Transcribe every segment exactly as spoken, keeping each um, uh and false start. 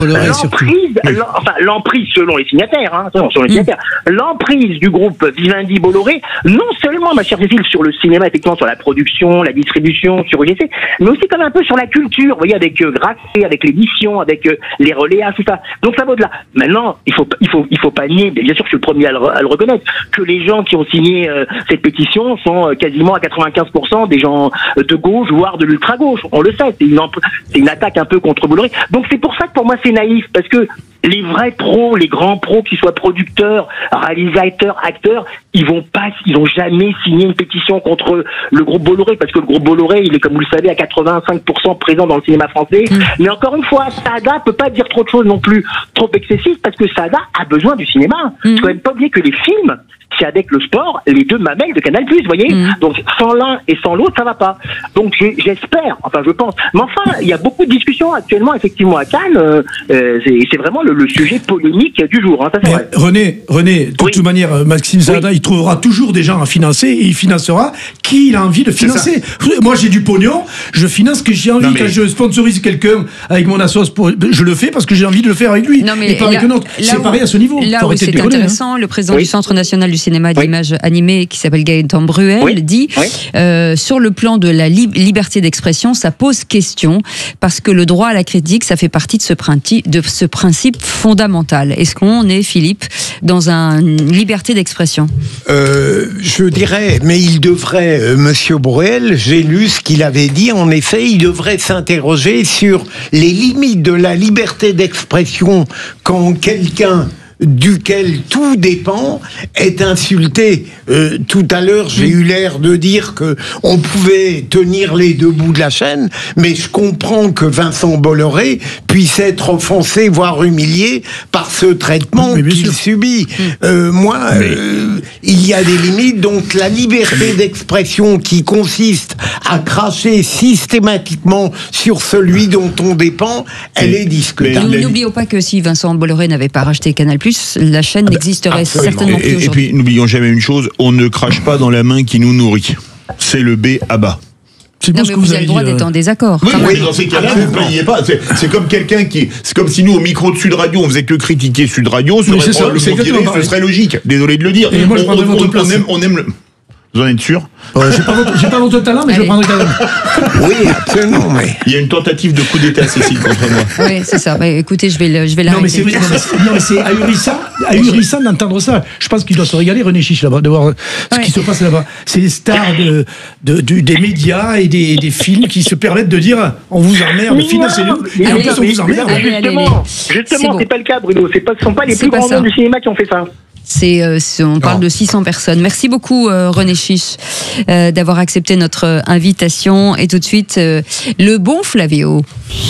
L'emprise, l'em, enfin, l'emprise selon les signataires, hein, selon les signataires, mmh. l'emprise du groupe Vivendi Bolloré, non seulement, ma chère Cécile, sur le cinéma, effectivement, sur la production, la distribution, sur U G C, mais aussi comme un peu sur la culture, vous voyez, avec euh, Grasset, avec l'édition, avec euh, les relais, tout ça. Donc ça va au-delà. Maintenant, il faut, il faut, il faut pas nier, bien sûr, je suis le premier à le, à le reconnaître, que les gens qui ont signé euh, cette pétition sont euh, quasiment à quatre-vingt-quinze pour cent des gens de gauche, voire de l'ultra-gauche. On le sait, c'est une, c'est une attaque un peu contre Bolloré. Donc c'est pour ça que pour moi c'est naïf, parce que les vrais pros, les grands pros, qu'ils soient producteurs, réalisateurs, acteurs, ils vont pas, ils ont jamais signé une pétition contre le groupe Bolloré, parce que le groupe Bolloré, il est, comme vous le savez, à quatre-vingt-cinq pour cent présent dans le cinéma français. Mmh. Mais encore une fois, Sada peut pas dire trop de choses non plus, trop excessif, parce que Sada a besoin du cinéma. Il mmh. faut même pas oublier que les films, c'est avec le sport, les deux mamelles de Canal+, vous voyez. Mmh. Donc, sans l'un et sans l'autre, ça va pas. Donc, j'espère, enfin, je pense. Mais enfin, il y a beaucoup de discussions actuellement, effectivement, à Cannes. Euh, c'est, c'est vraiment le, le sujet polémique du jour. Hein, ça, c'est vrai. René, René, de toute oui. manière, Maxime Sada, oui. il trouvera toujours des gens à financer et il financera qui il a envie de financer. Moi, j'ai du pognon, je finance ce que j'ai envie. Non, mais... Quand je sponsorise quelqu'un avec mon assos, pour... je le fais parce que j'ai envie de le faire avec lui. Non, mais et pas avec un autre. C'est où, pareil à ce niveau. Là où c'est intéressant, hein. le président oui. du Centre national du cinéma et de oui. l'image animée, qui s'appelle Gaëtan Bruel, oui. dit oui. Euh, sur le plan de la li- liberté d'expression, ça pose question parce que le droit à la critique, ça fait partie de ce principe, de ce principe fondamental. Est-ce qu'on est, Philippe, dans un, une liberté d'expression ? euh, Je dirais, mais il devrait, euh, Monsieur Bruel, j'ai lu ce qu'il avait dit. En effet, il devrait s'interroger sur les limites de la liberté d'expression quand quelqu'un duquel tout dépend est insulté. Euh, tout à l'heure, j'ai eu l'air de dire que on pouvait tenir les deux bouts de la chaîne, mais je comprends que Vincent Bolloré puisse être offensé, voire humilié par ce traitement qu'il sûr. subit. Euh, moi, euh, il y a des limites. Donc la liberté d'expression qui consiste à cracher systématiquement sur celui dont on dépend, elle est discutable. Nous n'oublions pas que si Vincent Bolloré n'avait pas racheté Canal+, la chaîne ah ben, n'existerait absolument. certainement plus aujourd'hui. Et puis, n'oublions jamais une chose, on ne crache pas dans la main qui nous nourrit. C'est le B à bas. C'est non, mais vous, vous avez le droit d'être en désaccord. Oui, oui, dans ces cas-là, vous ne payez pas. C'est, c'est comme quelqu'un qui... C'est comme si nous, au micro de Sud Radio, on faisait que critiquer Sud Radio, ce serait, ça, le c'est tiré, ce serait logique. Désolé de le dire. Et moi, je on, on, votre on, place. on, aime, on aime le... Vous en êtes sûr ? euh, J'ai pas votre, j'ai pas votre talent, mais Allez. je le prendrai quand même. Oui, absolument. Mais... Il y a une tentative de coup d'État, Cécile, contre moi. Oui, c'est ça. Bah, écoutez, je vais, le, je vais l'arrêter. Non, mais c'est, non, mais c'est, non, mais c'est ahurissant, ahurissant d'entendre ça. Je pense qu'il doit se régaler, René Chiche, là-bas, de voir ce ouais. qui se passe là-bas. C'est les stars de, de, de, des médias et des, des films qui se permettent de dire on vous emmerde, financez-nous. Et en plus, on vous emmerde. Allez, allez, allez. Justement, c'est, bon. c'est pas le cas, Bruno. C'est pas, ce ne sont pas les c'est plus grands noms du cinéma qui ont fait ça. C'est, euh, c'est, on parle oh. de six cents personnes. Merci beaucoup euh, René Chiche euh, d'avoir accepté notre euh, invitation. Et tout de suite, euh, le bon Flavio.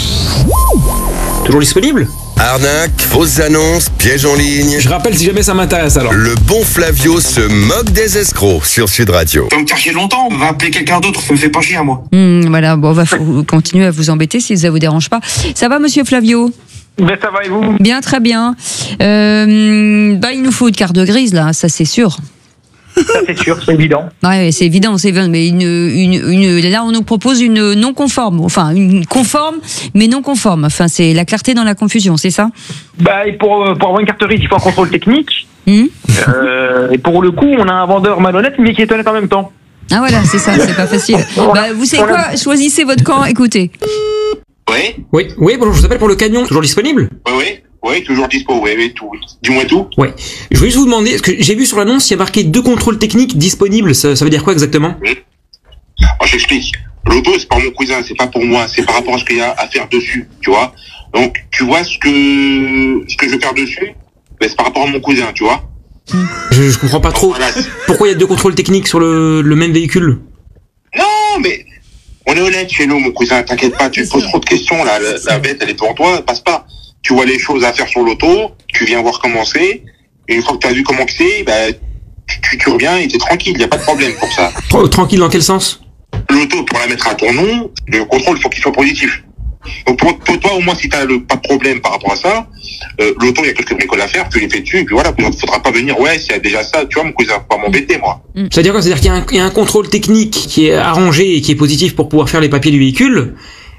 Toujours disponible ? Arnaque, fausses annonces, pièges en ligne. Je rappelle si jamais ça m'intéresse alors. Le bon Flavio se moque des escrocs sur Sud Radio. Tu vas me faire chier longtemps, on va appeler quelqu'un d'autre, ça me fait pas chier à moi. Mmh, voilà, bon, on va f- continuer à vous embêter si ça vous dérange pas. Ça va, monsieur Flavio ? Ben ça va et vous ? Bien, très bien. Euh, bah, il nous faut une carte grise là, ça c'est sûr. Ça c'est sûr, c'est évident. Ouais, c'est évident, c'est évident. Mais une, une, une, là, on nous propose une non conforme, enfin une conforme, mais non conforme. Enfin, c'est la clarté dans la confusion, c'est ça ? Bah, et pour pour avoir une carte grise, il faut un contrôle technique. Mmh. Euh, et pour le coup, on a un vendeur malhonnête, mais qui est honnête en même temps. Ah voilà, c'est ça, c'est pas facile. Bah, vous savez quoi ? Choisissez votre camp. Écoutez. Oui. Oui, oui. Bonjour, je vous appelle pour le camion. Toujours disponible ? Oui, oui. Oui, toujours dispo, oui, oui, tout. Dis-moi tout. Oui. Je voulais juste vous demander, parce que j'ai vu sur l'annonce, il y a marqué deux contrôles techniques disponibles. Ça, ça veut dire quoi exactement ? Oui. Alors, j'explique. L'auto, c'est pas mon cousin, c'est pas pour moi, c'est par rapport à ce qu'il y a à faire dessus, tu vois. Donc, tu vois ce que, ce que je veux faire dessus, ben, c'est par rapport à mon cousin, tu vois. Je, je comprends pas trop. Voilà. Pourquoi il y a deux contrôles techniques sur le, le même véhicule ? Non, mais, on est honnête chez nous, mon cousin, t'inquiète pas, tu te poses trop de questions, là, la, la bête, elle est devant toi, elle passe pas. Tu vois les choses à faire sur l'auto, tu viens voir comment c'est, et une fois que tu as vu comment c'est, bah, tu, tu, tu reviens et t'es tranquille, il n'y a pas de problème pour ça. Tranquille dans quel sens ? L'auto, pour la mettre à ton nom, le contrôle, il faut qu'il soit positif. Donc pour, pour toi, au moins, si tu n'as pas de problème par rapport à ça, euh, l'auto, il y a quelques bricoles à faire, tu les fais dessus, et puis voilà, il ne faudra pas venir, ouais, s'il y a déjà ça, tu vois, mon cousin, faut pas m'embêter, moi. Mmh. C'est-à-dire quoi ? C'est-à-dire qu'il y a, un, il y a un contrôle technique qui est arrangé et qui est positif pour pouvoir faire les papiers du véhicule,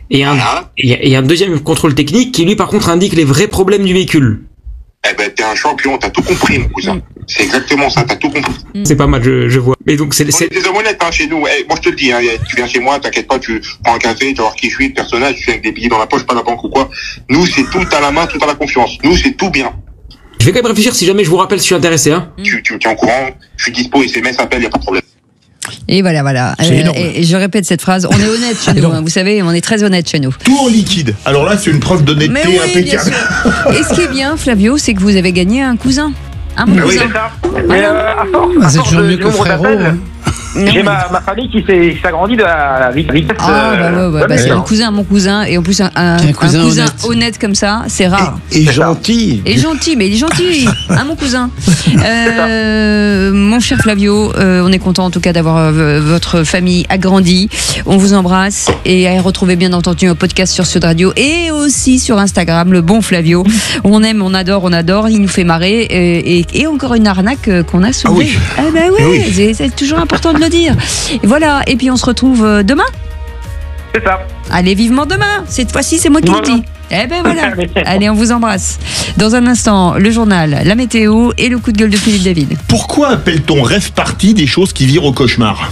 Et un, Voilà. et, et un deuxième contrôle technique qui lui par contre indique les vrais problèmes du véhicule. Eh ben, t'es un champion, t'as tout compris, mon cousin. C'est exactement ça, t'as tout compris. C'est pas mal, je, je vois. Mais donc c'est, On c'est... est des hommes honnêtes, hein, chez nous. Eh, moi, je te le dis, hein, tu viens chez moi, t'inquiète pas, tu prends un café, tu vas voir qui je suis, le personnage, je suis avec des billets dans la poche, pas la banque ou quoi. Nous, c'est tout à la main, tout à la confiance. Nous, c'est tout bien. Je vais quand même réfléchir si jamais je vous rappelle si je suis intéressé, hein. Tu, tu me tiens au courant, je suis dispo, S M S, appel, y a pas de problème. Et voilà, voilà. C'est énorme. et, et je répète cette phrase, on est honnête chez nous, Énorme. hein, vous savez, on est très honnête chez nous. Tout en liquide. Alors là, c'est une preuve d'honnêteté Mais oui, bien impeccable. sûr. Et ce qui est bien, Flavio, c'est que vous avez gagné un cousin. Un bon Ah oui, cousin. C'est ça. Mais euh, à force, Ah, à c'est force toujours de- mieux du que nombre frérot, d'appels, hein. j'ai ma, ma famille qui s'est qui s'agrandit de la vitesse. Ah, bah ouais, ouais, bah, c'est euh, un cousin, mon cousin, et en plus un, un, Un un cousin cousin, honnête. honnête. comme ça, c'est rare. Et gentil. Et gentil, mais il est gentil, hein, mon cousin. Euh, mon cher Flavio, euh, on est content en tout cas d'avoir euh, votre famille agrandie. On vous embrasse et à retrouver bien entendu un podcast sur Sud Radio et aussi sur Instagram, le bon Flavio. On aime, on adore, on adore, il nous fait marrer et, et, et encore une arnaque euh, qu'on a soulevée. Ah oui. Eh ben ouais, Eh oui. c'est, c'est toujours important de le dire. Et voilà, et puis on se retrouve euh, demain. C'est ça. Allez, vivement demain. Cette fois-ci, c'est moi qui Voilà. le dis. Eh ben voilà. Allez, on vous embrasse. Dans un instant, le journal, la météo et le coup de gueule de Philippe David. Pourquoi appelle-t-on rêve party des choses qui virent au cauchemar?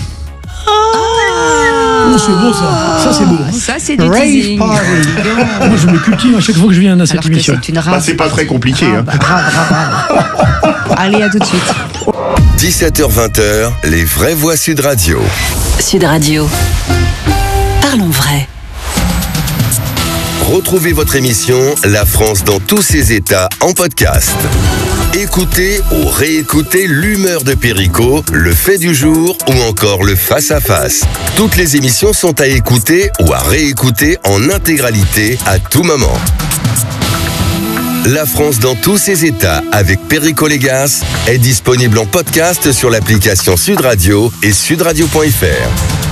Oh, c'est beau ça. Ça c'est beau. hein. Ça, c'est du Rave teasing. party. Moi je me cultive à chaque fois que je viens à cette Alors que émission. c'est une Bah, race. c'est pas très compliqué. Hein. Allez, à tout de suite. dix-sept heures vingt, les vraies voix Sud Radio. Sud Radio. Parlons vrai. Retrouvez votre émission La France dans tous ses états en podcast. Écoutez ou réécoutez l'humeur de Perico, le fait du jour ou encore le face-à-face. Toutes les émissions sont à écouter ou à réécouter en intégralité à tout moment. La France dans tous ses états avec Perico Légas est disponible en podcast sur l'application Sud Radio et sudradio point f r.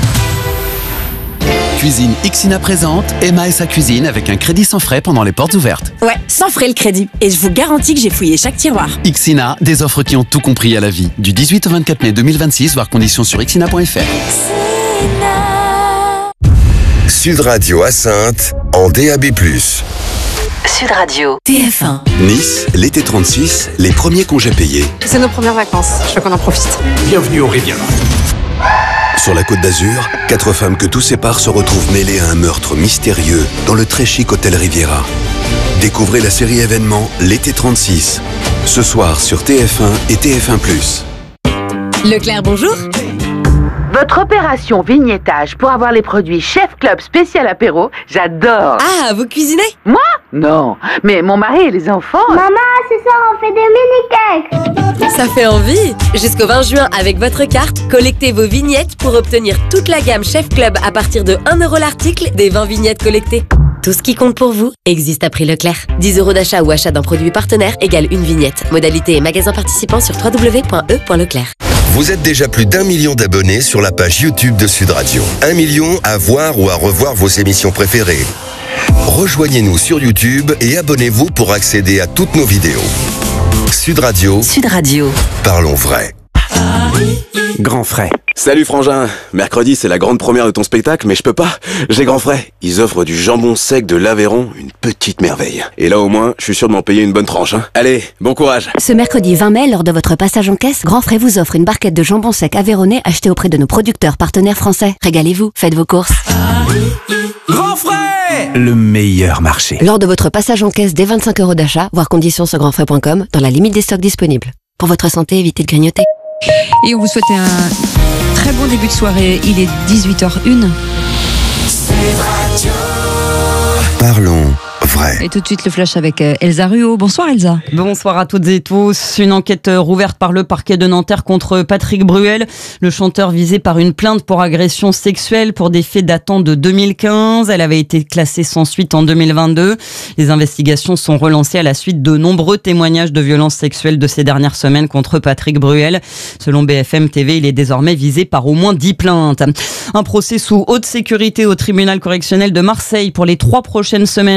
Cuisine Ixina présente Emma et sa cuisine avec un crédit sans frais pendant les portes ouvertes. Ouais, sans frais le crédit. Et je vous garantis que j'ai fouillé chaque tiroir. Ixina, des offres qui ont tout compris à la vie. Du dix-huit au vingt-quatre mai deux mille vingt-six, voir conditions sur ixina point f r. Sud Radio à Saintes en D A B plus. Sud Radio. T F un. Nice, l'été trente-six, les premiers congés payés. C'est nos premières vacances, je veux qu'on en profite. Bienvenue au Riviera. Sur la Côte d'Azur, quatre femmes que tout sépare se retrouvent mêlées à un meurtre mystérieux dans le très chic hôtel Riviera. Découvrez la série événement L'été trente-six, ce soir sur T F un et T F un plus. Leclerc, bonjour. Votre opération vignettage pour avoir les produits Chef Club spécial apéro, j'adore. Ah, vous cuisinez? Moi? Non, mais mon mari et les enfants... Maman, ce soir on fait des mini-cakes. Ça fait envie. Jusqu'au vingt juin, avec votre carte, collectez vos vignettes pour obtenir toute la gamme Chef Club à partir de un euro l'article des vingt vignettes collectées. Tout ce qui compte pour vous existe à prix Leclerc. dix euros d'achat ou achat d'un produit partenaire égale une vignette. Modalité et magasin participant sur w w w point e point leclerc. Vous êtes déjà plus d'un million d'abonnés sur la page YouTube de Sud Radio. Un million à voir ou à revoir vos émissions préférées. Rejoignez-nous sur YouTube et abonnez-vous pour accéder à toutes nos vidéos. Sud Radio. Sud Radio. Parlons vrai. Grand frais. Salut frangin, mercredi c'est la grande première de ton spectacle mais je peux pas, j'ai grand frais. Ils offrent du jambon sec de l'Aveyron, une petite merveille. Et là au moins, je suis sûr de m'en payer une bonne tranche. Hein. Allez, bon courage. Ce mercredi vingt mai, lors de votre passage en caisse, Grand Frais vous offre une barquette de jambon sec aveyronnais achetée auprès de nos producteurs partenaires français. Régalez-vous, faites vos courses. Grand frais, le meilleur marché. Lors de votre passage en caisse dès vingt-cinq euros d'achat, voir conditions sur grand frais point com, dans la limite des stocks disponibles. Pour votre santé, évitez de grignoter. Et on vous souhaite un très bon début de soirée. Il est dix-huit heures une. Parlons vrai. Et tout de suite le flash avec Elsa Ruot. Bonsoir Elsa. Bonsoir à toutes et tous. Une enquête rouverte par le parquet de Nanterre contre Patrick Bruel, le chanteur visé par une plainte pour agression sexuelle pour des faits datant de deux mille quinze. Elle avait été classée sans suite en deux mille vingt-deux. Les investigations sont relancées à la suite de nombreux témoignages de violences sexuelles de ces dernières semaines contre Patrick Bruel. Selon B F M T V, il est désormais visé par au moins dix plaintes. Un procès sous haute sécurité au tribunal correctionnel de Marseille pour les trois prochaines semaines.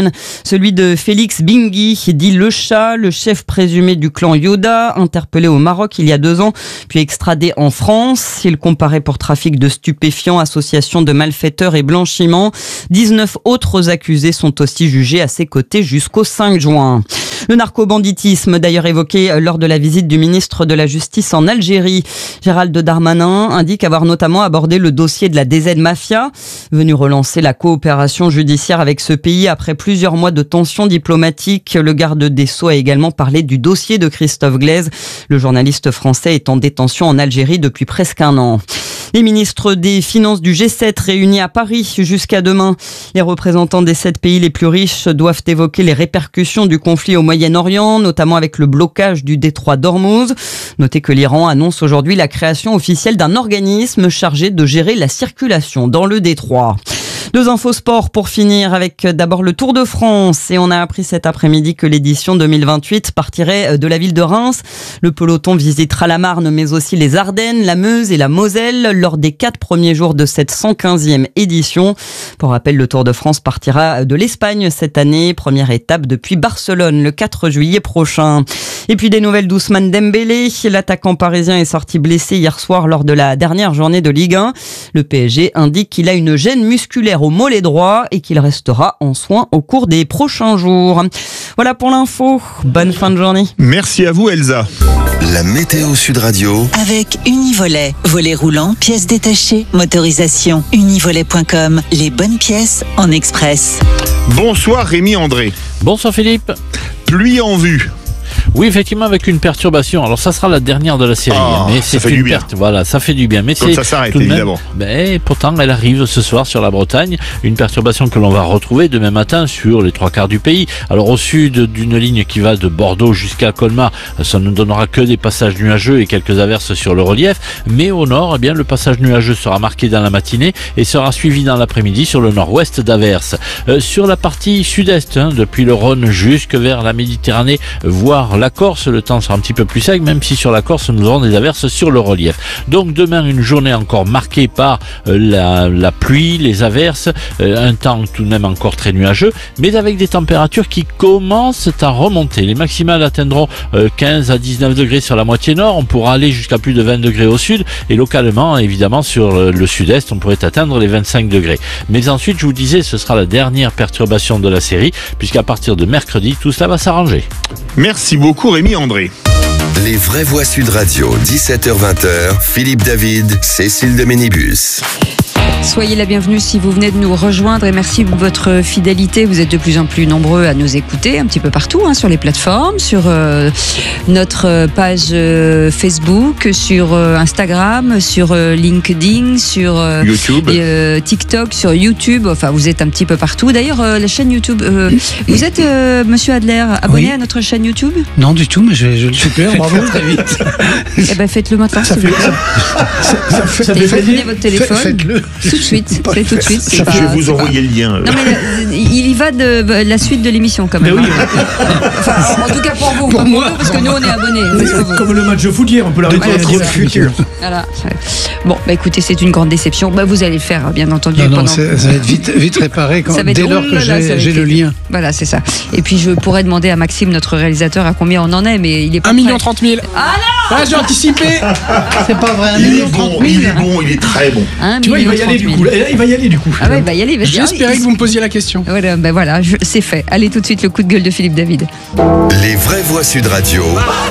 celui de Félix Bingui, dit le chat, le chef présumé du clan Yoda, interpellé au Maroc il y a deux ans, puis extradé en France. Il comparaît pour trafic de stupéfiants, association de malfaiteurs et blanchiment. dix-neuf autres accusés sont aussi jugés à ses côtés jusqu'au cinq juin. Le narcobanditisme, d'ailleurs évoqué lors de la visite du ministre de la Justice en Algérie. Gérald Darmanin indique avoir notamment abordé le dossier de la D Z Mafia, venu relancer la coopération judiciaire avec ce pays après plusieurs mois de tensions diplomatiques. Le garde des Sceaux a également parlé du dossier de Christophe Glaise. Le journaliste français est en détention en Algérie depuis presque un an. Les ministres des Finances du G sept réunis à Paris jusqu'à demain. Les représentants des sept pays les plus riches doivent évoquer les répercussions du conflit au Moyen-Orient, notamment avec le blocage du détroit d'Ormuz. Notez que l'Iran annonce aujourd'hui la création officielle d'un organisme chargé de gérer la circulation dans le détroit. Deux infos sport pour finir avec d'abord le Tour de France. Et on a appris cet après-midi que l'édition deux mille vingt-huit partirait de la ville de Reims. Le peloton visitera la Marne mais aussi les Ardennes, la Meuse et la Moselle lors des quatre premiers jours de cette cent quinzième édition. Pour rappel, le Tour de France partira de l'Espagne cette année. Première étape depuis Barcelone le quatre juillet prochain. Et puis des nouvelles d'Ousmane Dembélé. L'attaquant parisien est sorti blessé hier soir lors de la dernière journée de Ligue un. Le P S G indique qu'il a une gêne musculaire au mollet droit et qu'il restera en soins au cours des prochains jours. Voilà pour l'info. Bonne fin de journée. Merci à vous, Elsa. La météo Sud Radio. Avec Univolet. Volet roulant, pièces détachées, motorisation. Univolet point com. Les bonnes pièces en express. Bonsoir Rémi André. Bonsoir Philippe. Pluie en vue. Oui, effectivement, avec une perturbation. Alors, ça sera la dernière de la série. Oh, mais ça c'est fait une du bien. perte. Voilà, ça fait du bien. Mais Quand c'est ça s'arrête, tout de même- évidemment. Mais pourtant, elle arrive ce soir sur la Bretagne. Une perturbation que l'on va retrouver demain matin sur les trois quarts du pays. Alors, au sud d'une ligne qui va de Bordeaux jusqu'à Colmar, ça ne donnera que des passages nuageux et quelques averses sur le relief. Mais au nord, eh bien, le passage nuageux sera marqué dans la matinée et sera suivi dans l'après-midi sur le nord-ouest d'averses. Euh, sur la partie sud-est, hein, depuis le Rhône jusque vers la Méditerranée, voire la Corse, le temps sera un petit peu plus sec, même si sur la Corse, nous aurons des averses sur le relief. Donc demain, une journée encore marquée par euh, la, la pluie, les averses, euh, un temps tout de même encore très nuageux, mais avec des températures qui commencent à remonter. Les maximales atteindront euh, quinze à dix-neuf degrés sur la moitié nord, on pourra aller jusqu'à plus de vingt degrés au sud, et localement, évidemment, sur le, le sud-est, on pourrait atteindre les vingt-cinq degrés. Mais ensuite, je vous disais, ce sera la dernière perturbation de la série, puisqu'à partir de mercredi, tout cela va s'arranger. Merci beaucoup Rémi André. Les vraies voix Sud Radio, dix-sept heures vingt, Philippe David, Cécile de Ménibus. Soyez la bienvenue si vous venez de nous rejoindre et merci de votre fidélité. Vous êtes de plus en plus nombreux à nous écouter un petit peu partout, hein, sur les plateformes, sur euh, notre page euh, Facebook, sur euh, Instagram, sur euh, LinkedIn, sur euh, YouTube, euh, TikTok, sur YouTube. Enfin, vous êtes un petit peu partout. D'ailleurs, euh, la chaîne YouTube, euh, vous êtes, euh, Monsieur Adler, abonné Oui. à notre chaîne YouTube? Non, du tout, mais je, je le super, bravo. Très vite. Eh ben, faites-le maintenant. Ça s'il vous fait- plaît. ça- ça fait- ça fait Téléphonez plaisir. votre téléphone. Faites- faites-le. Tout de suite. C'est tout de suite. c'est Je pas- vais vous c'est pas- envoyer le lien. euh. Non mais euh, il y va de bah, la suite de l'émission quand même. Mais oui. Enfin, en tout cas pour vous, Pour pas moi. nous, parce que nous on est abonnés. Parce que vous- Comme le match de foot hier, on peut l'arrêter Voilà, à c'est trop ça. de futur. Voilà. Bon, bah écoutez, c'est une grande déception. Bah vous allez le faire, bien entendu. Non, non, pendant- c'est- ça va être vite, vite réparé quand, Ça va être dès lors drôle, que là, ça va j'ai être j'ai le fait. lien. Voilà, c'est ça. Et puis je pourrais demander à Maxime, notre réalisateur, à combien on en est, mais il est pas un million prêt. trente mille. Ah non Ah, j'ai anticipé. C'est pas vrai, un Il est million bon, trente il mille. est bon, il est très bon. Un Tu vois, il va y million aller du trente coup. mille. Là, il va y aller du coup. Ah ouais, il va y aller. il va dire, J'espérais il- que vous me posiez la question. Voilà, ben voilà, je- c'est fait. Allez tout de suite le coup de gueule de Philippe David. Les vraies voix Sud Radio.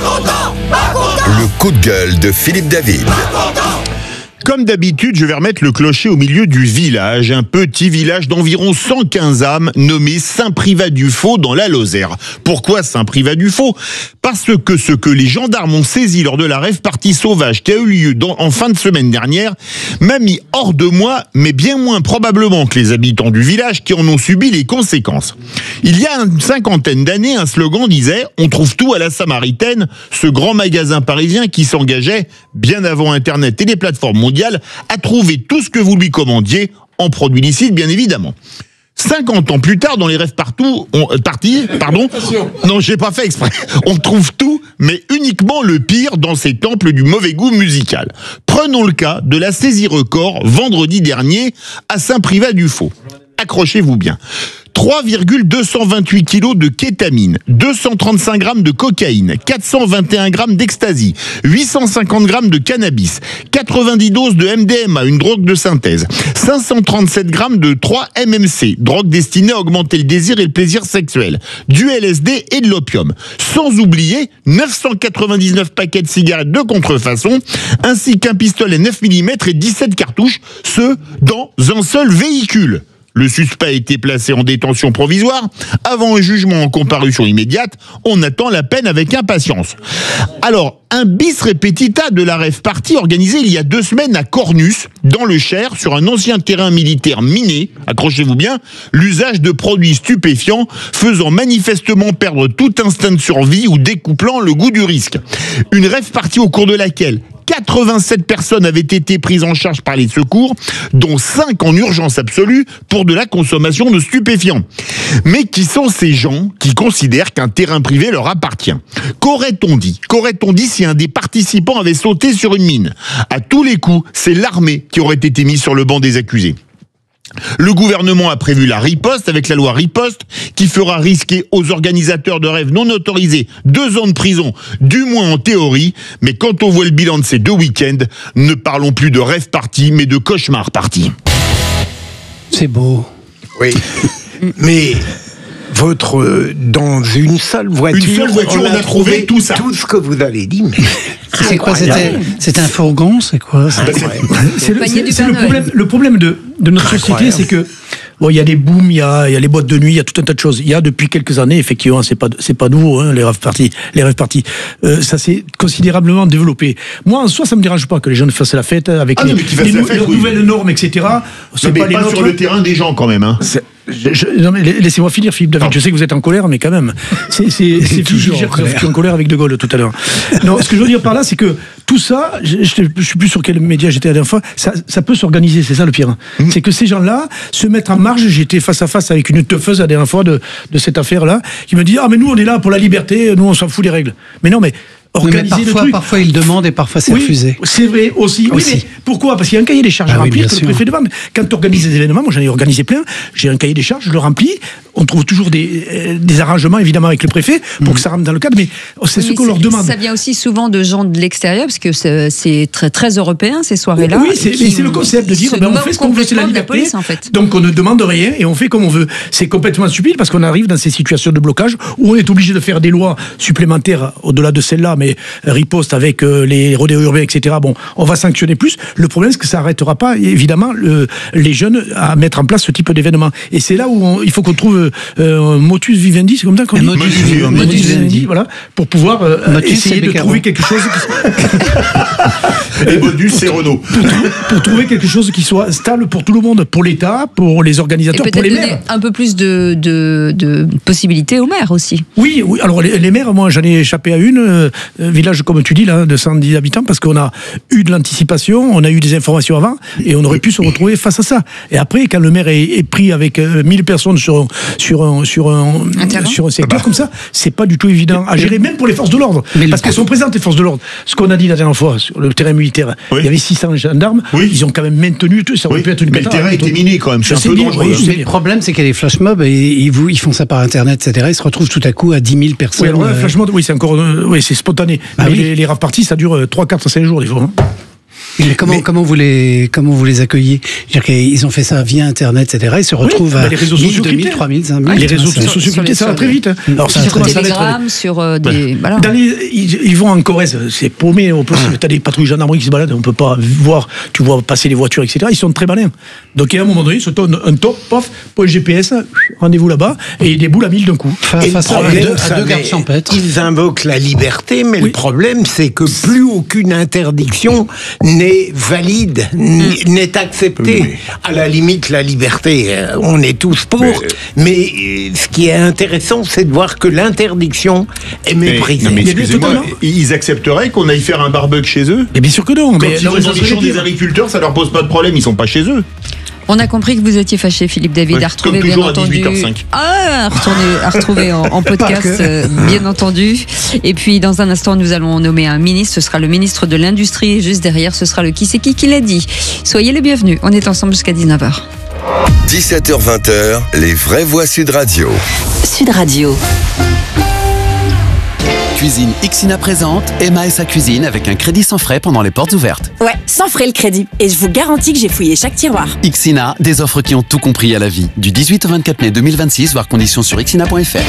Le coup de gueule de Philippe David. Comme d'habitude, je vais remettre le clocher au milieu du village, un petit village d'environ cent quinze âmes nommé Saint-Privat-du-Faux dans la Lozère. Pourquoi Saint-Privat-du-Faux? Parce que ce que les gendarmes ont saisi lors de la rave partie sauvage qui a eu lieu dans- en fin de semaine dernière m'a mis hors de moi, mais bien moins probablement que les habitants du village qui en ont subi les conséquences. Il y a une cinquantaine d'années, un slogan disait « On trouve tout à la Samaritaine », ce grand magasin parisien qui s'engageait, bien avant Internet et les plateformes mondiales, à trouver tout ce que vous lui commandiez, en produits licites bien évidemment. cinquante ans plus tard, dans les rêves partout, on, euh, partis, pardon, non, j'ai pas fait exprès, on trouve tout, mais uniquement le pire dans ces temples du mauvais goût musical. Prenons le cas de la saisie record vendredi dernier à Saint-Privat-du-Faux. Accrochez-vous bien. trois virgule deux cent vingt-huit kilos de kétamine, deux cent trente-cinq grammes de cocaïne, quatre cent vingt et un grammes d'ecstasy, huit cent cinquante grammes de cannabis, quatre-vingt-dix doses de M D M A, une drogue de synthèse, cinq cent trente-sept grammes de trois M M C, drogue destinée à augmenter le désir et le plaisir sexuel, du L S D et de l'opium. Sans oublier neuf cent quatre-vingt-dix-neuf paquets de cigarettes de contrefaçon, ainsi qu'un pistolet neuf millimètres et dix-sept cartouches, ce dans un seul véhicule. Le suspect a été placé en détention provisoire. Avant un jugement en comparution immédiate, on attend la peine avec impatience. Alors, un bis repetita de la rave party organisée il y a deux semaines à Cornus, dans le Cher, sur un ancien terrain militaire miné, accrochez-vous bien, l'usage de produits stupéfiants faisant manifestement perdre tout instinct de survie ou découplant le goût du risque. Une rave party au cours de laquelle quatre-vingt-sept personnes avaient été prises en charge par les secours, dont cinq en urgence absolue pour de la consommation de stupéfiants. Mais qui sont ces gens qui considèrent qu'un terrain privé leur appartient? Qu'aurait-on dit? Qu'aurait-on dit si un des participants avait sauté sur une mine? À tous les coups, c'est l'armée qui aurait été mise sur le banc des accusés. Le gouvernement a prévu la riposte avec la loi riposte qui fera risquer aux organisateurs de rêves non autorisés deux ans de prison, du moins en théorie. Mais quand on voit le bilan de ces deux week-ends, ne parlons plus de rêve party mais de cauchemar party. C'est beau. Oui. Mais votre euh, dans une seule voiture, une seule voiture, on a, on a trouvé, trouvé tout ça. Tout ce que vous avez dit. Mais... C'est quoi? C'était, c'était un fourgon? C'est quoi? C'est, c'est, le, c'est, c'est le problème. Le problème de, de notre société, c'est que bon, il y a des booms, il y a, il y a les boîtes de nuit, il y a tout un tas de choses. Il y a depuis quelques années, effectivement, c'est pas, c'est pas nouveau, hein, les rave parties, les rave parties. Euh, ça s'est considérablement développé. Moi, en soi, ça me dérange pas que les jeunes fassent la fête avec ah, les, les, les, nou- fête, les oui. nouvelles normes, et cetera. C'est mais pas, pas les sur le terrain des gens, quand même, hein. C'est... Je, je, non mais laissez-moi finir, Philippe David. Non. Je sais que vous êtes en colère, mais quand même, c'est, c'est, c'est toujours en colère. Je suis en colère avec De Gaulle tout à l'heure. Non, ce que je veux dire par là, c'est que tout ça, je, je, je suis plus sur quel média j'étais la dernière fois. Ça, ça peut s'organiser, c'est ça le pire. Mmh. C'est que ces gens-là se mettent en marge. J'étais face à face avec une teufeuse la dernière fois de, de cette affaire-là, qui me dit ah mais nous on est là pour la liberté, nous on s'en fout des règles. Mais non mais organiser oui, mais parfois, le truc. Parfois ils demandent et parfois c'est oui, refusé. C'est vrai aussi. Oui, aussi. Mais pourquoi? Parce qu'il y a un cahier des charges ah, à remplir oui, que sûr. Le préfet demande. Quand tu organises des événements, moi j'en ai organisé plein, j'ai un cahier des charges, je le remplis. On trouve toujours des, euh, des arrangements évidemment avec le préfet pour mmh. que ça rentre dans le cadre, mais c'est oui, ce qu'on leur demande. Ça vient aussi souvent de gens de l'extérieur parce que c'est, c'est très, très européen ces soirées-là. Oui, c'est, mais c'est le concept de dire ben, on fait ce qu'on veut, c'est la liberté. La police, en fait. Donc on ne demande rien et on fait comme on veut. C'est complètement stupide parce qu'on arrive dans ces situations de blocage où on est obligé de faire des lois supplémentaires au-delà de celles-là, mais riposte avec euh, les rodéos urbains, et cetera. Bon, on va sanctionner plus. Le problème, c'est que ça n'arrêtera pas, évidemment, le, les jeunes à mettre en place ce type d'événement. Et c'est là où on, il faut qu'on trouve euh, motus vivendi, c'est comme ça qu'on dit. Motus vivendi, motus vivendi, voilà, pour pouvoir euh, essayer de trouver quelque chose. Et modus, c'est Renault. Pour, pour trouver quelque chose qui soit stable pour tout le monde, pour l'État, pour les organisateurs, et pour les maires. Un peu plus de, de, de possibilités aux maires aussi. Oui, oui. Alors les, les maires, moi, j'en ai échappé à une, euh, village comme tu dis là, de cent dix habitants, parce qu'on a eu de l'anticipation, on a eu des informations avant, et on aurait pu se retrouver face à ça. Et après, quand le maire est, est pris avec euh, mille personnes sur sur un sur un un sur un secteur ah bah. comme ça, c'est pas du tout évident à gérer, même pour les forces de l'ordre, mais parce qu'elles sont présentes les forces de l'ordre. Ce qu'on a dit la dernière fois sur le terrain militaire, oui. il y avait six cents gendarmes, oui. ils ont quand même maintenu tout. Ça aurait oui. pu être une. Mais le terrain était miné quand même. C'est un peu bien, dangereux. Oui, mais le problème, c'est qu'il y a des flash mobs et ils, vous, ils font ça par internet, et cetera. Ils se retrouvent tout à coup à dix mille personnes. Oui, alors, euh... flash mob, oui, c'est encore, euh, oui, c'est spontané. Ah, mais oui. les, les rave parties, ça dure trois, quatre, cinq jours des fois. Hein. Mais comment, mais, comment, vous les, comment vous les accueillez? C'est-à-dire qu'ils ont fait ça via Internet, et cetera. Ils se retrouvent oui, à les réseaux sociaux deux mille, trois mille, cinq mille. Les réseaux sociaux cryptés, ça va très vite. Hein. Alors, ça sur Telegram, sur euh, des... Voilà. Dans les, ils, ils vont en Corrèze, c'est paumé. On peut, ah. T'as des patrouilles gendarmerie qui se baladent, on peut pas voir, tu vois passer les voitures, et cetera. Ils sont très malins. Donc, à un moment donné, ils se tournent un top, pof, point G P S, rendez-vous là-bas, et ils déboulent à mille d'un coup. Et face à deux, à deux gardes champêtres. Ils invoquent la liberté, mais oui. le problème, c'est que plus aucune interdiction n'est valide, n'est acceptée. Mais... À la limite, la liberté, on est tous pour, mais, mais ce qui est intéressant, c'est de voir que l'interdiction est méprisée. Mais, non, mais excusez-moi, ils accepteraient qu'on aille faire un barbecue chez eux? Et bien sûr que non. Quand mais ils vont dans les champs des agriculteurs, ça leur pose pas de problème, ils sont pas chez eux. On a compris que vous étiez fâché, Philippe David, ouais, à retrouver bien entendu. Ah, à retrouver, à retrouver en, en podcast, euh, bien entendu. Et puis dans un instant, nous allons nommer un ministre. Ce sera le ministre de l'Industrie. Et juste derrière, ce sera le qui c'est qui qui l'a dit. Soyez les bienvenus. On est ensemble jusqu'à dix-neuf heures. dix-sept heures vingt, les vraies voix Sud Radio. Sud Radio. Cuisine Ixina présente Emma et sa cuisine avec un crédit sans frais pendant les portes ouvertes. Ouais, sans frais le crédit. Et je vous garantis que j'ai fouillé chaque tiroir. Ixina, des offres qui ont tout compris à la vie. Du dix-huit au vingt-quatre mai deux mille vingt-six, voir conditions sur ixina point f r.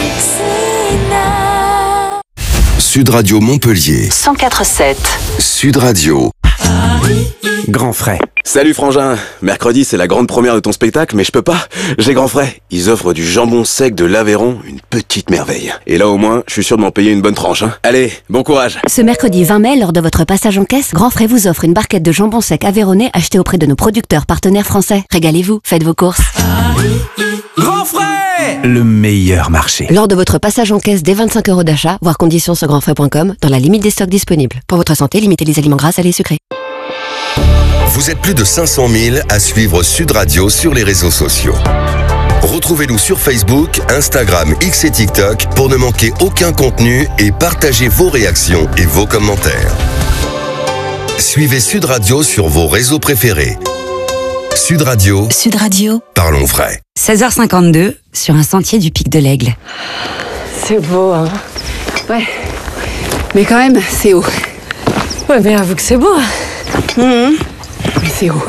Sud Radio Montpellier. cent quatre virgule sept. Sud Radio. Grand frais. Salut frangin, mercredi c'est la grande première de ton spectacle, mais je peux pas, j'ai Grand frais. Ils offrent du jambon sec de l'Aveyron, une petite merveille. Et là au moins, je suis sûr de m'en payer une bonne tranche. Hein. Allez, bon courage. Ce mercredi vingt mai, lors de votre passage en caisse, Grand Frais vous offre une barquette de jambon sec aveyronnais achetée auprès de nos producteurs partenaires français. Régalez-vous, faites vos courses. Grand frais, le meilleur marché. Lors de votre passage en caisse dès vingt-cinq euros d'achat, voir conditions sur grand frais point com, dans la limite des stocks disponibles. Pour votre santé, limitez les aliments gras, salés et sucrés. Vous êtes plus de cinq cent mille à suivre Sud Radio sur les réseaux sociaux. Retrouvez-nous sur Facebook, Instagram, X et TikTok pour ne manquer aucun contenu et partagez vos réactions et vos commentaires. Suivez Sud Radio sur vos réseaux préférés. Sud Radio. Sud Radio. Parlons vrai. seize heures cinquante-deux, sur un sentier du Pic de l'Aigle. C'est beau, hein. Ouais. Mais quand même, c'est haut. Ouais, mais avoue que c'est beau. Mmh. Mais c'est haut.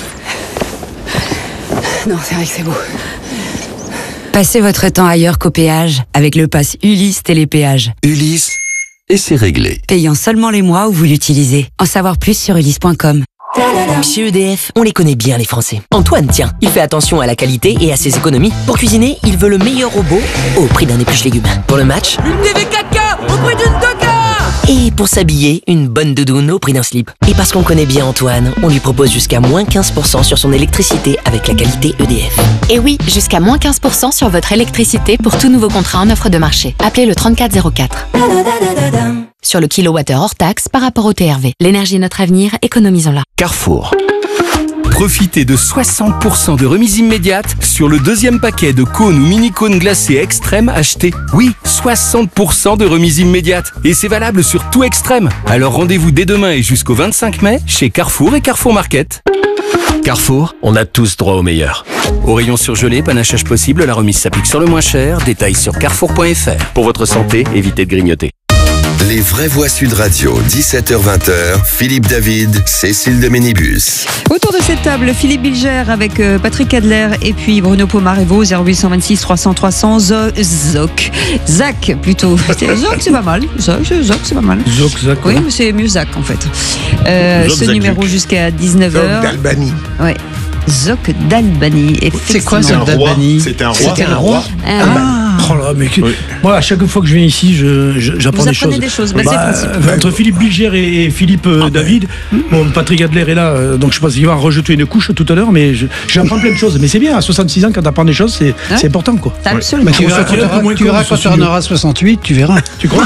Non, c'est vrai que c'est beau. Passez votre temps ailleurs qu'au péage avec le pass Ulysse Télépéage. Ulysse, et c'est réglé. Payant seulement les mois où vous l'utilisez. En savoir plus sur ulysse point com. Chez E D F, on les connaît bien les Français. Antoine, tiens, il fait attention à la qualité et à ses économies. Pour cuisiner, il veut le meilleur robot au prix d'un épluche légumes. Pour le match, une T V quatre K au prix d'une Doka. Et pour s'habiller, une bonne doudoune au prix d'un slip. Et parce qu'on connaît bien Antoine, on lui propose jusqu'à moins quinze pour cent sur son électricité avec la qualité E D F. Et oui, jusqu'à moins quinze pour cent sur votre électricité pour tout nouveau contrat en offre de marché. Appelez le trente-quatre zéro quatre. Sur le kilowattheure hors taxe par rapport au T R V. L'énergie est notre avenir, économisons-la. Carrefour. Profitez de soixante pour cent de remise immédiate sur le deuxième paquet de cônes ou mini-cônes glacés extrême acheté. Oui, soixante pour cent de remise immédiate. Et c'est valable sur tout extrême. Alors rendez-vous dès demain et jusqu'au vingt-cinq mai chez Carrefour et Carrefour Market. Carrefour, on a tous droit au meilleur. Au rayon surgelé, panachage possible, la remise s'applique sur le moins cher. Détails sur carrefour point f r. Pour votre santé, évitez de grignoter. Les vraies voix Sud Radio, dix-sept heures vingt, Philippe David, Cécile de Ménibus. Autour de cette table, Philippe Bilger avec euh, Patrick Adler et puis Bruno Pomarèvaux, zéro huit cent vingt-six trois cents trois cents, Zoc, Zach plutôt. Zoc, c'est pas mal. Zoc, Zoc, c'est pas mal. Zoc, Zach. Oui, mais c'est mieux Zach en fait. Euh, Zoc, ce Zach, numéro Luc. jusqu'à dix-neuf heures. Zoc d'Albanie. Ouais. Zoc d'Albanie. C'est quoi Zoc d'Albanie? C'était un roi. C'était un roi. Ah. Oh là, mais que- moi, à chaque fois que je viens ici, je, je- j'apprends Vous des choses. apprenez des choses, bah, c'est le principe. euh, entre Philippe Bilger et, et Philippe euh, David, bon, Patrick Adler est là, euh, donc je pense qu'il va en rejeter une couche tout à l'heure, mais je- j'apprends plein de choses. Mais c'est bien, à soixante-six ans, quand t'apprends des choses, c'est c'est important, quoi. Absolument. Mais Tu verras, tu verras- tu verras quand tu en auras soixante-huit, tu verras. Tu crois?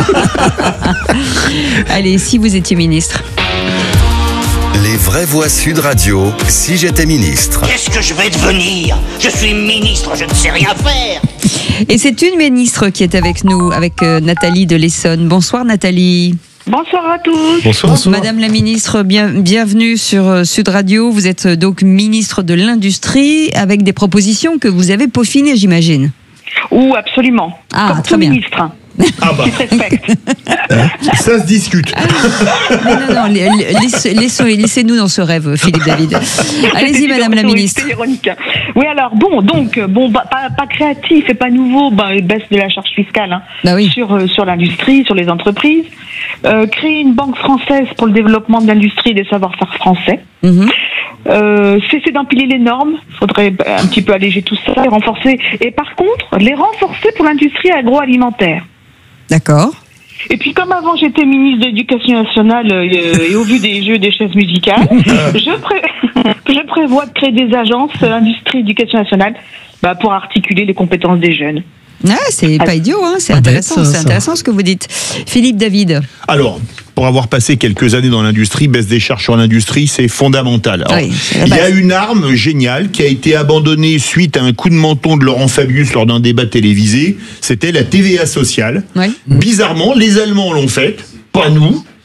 Allez, si vous étiez ministre. Les vraies voix Sud Radio, si j'étais ministre. Qu'est-ce que je vais devenir? Je suis ministre, je ne sais rien faire. Et c'est une ministre qui est avec nous, avec euh, Nathalie de l'Essonne. Bonsoir Nathalie. Bonsoir à tous. Bonsoir. Madame la ministre, bien, bienvenue sur euh, Sud Radio. Vous êtes euh, donc ministre de l'Industrie avec des propositions que vous avez peaufinées, j'imagine. Ou absolument. Ah, Comme très tout bien. ministre. Ah bah. Qui se respecte. Ça se discute. Non, non, non, la- la- laissez- laissez- laissez-nous dans ce rêve, Philippe David. Allez-y, Madame la ministre. C'est ironique. Oui, alors bon, donc bon, bah, pas, pas créatif et pas nouveau, bah, baisse de la charge fiscale hein, Bah oui. sur euh, sur l'industrie, sur les entreprises. Euh, créer une banque française pour le développement de l'industrie et des savoir-faire français. Mhm. Euh, cesser d'empiler les normes, faudrait un petit peu alléger tout ça, les renforcer. Et par contre, les renforcer pour l'industrie agroalimentaire. D'accord. Et puis comme avant j'étais ministre de l'Éducation nationale euh, et au vu des jeux des chaises musicales, je, pré- je prévois de créer des agences euh, industrie éducation nationale bah, pour articuler les compétences des jeunes. Ah, c'est pas idiot, hein, c'est Pas intéressant, bête, ça, c'est ça. intéressant ce que vous dites. Philippe David. Alors, pour avoir passé quelques années dans l'industrie, baisse des charges sur l'industrie, c'est fondamental. Alors, Oui, c'est la il y a base. une arme géniale qui a été abandonnée suite à un coup de menton de Laurent Fabius lors d'un débat télévisé. C'était la T V A sociale. Oui. Bizarrement, les Allemands l'ont faite, pas nous.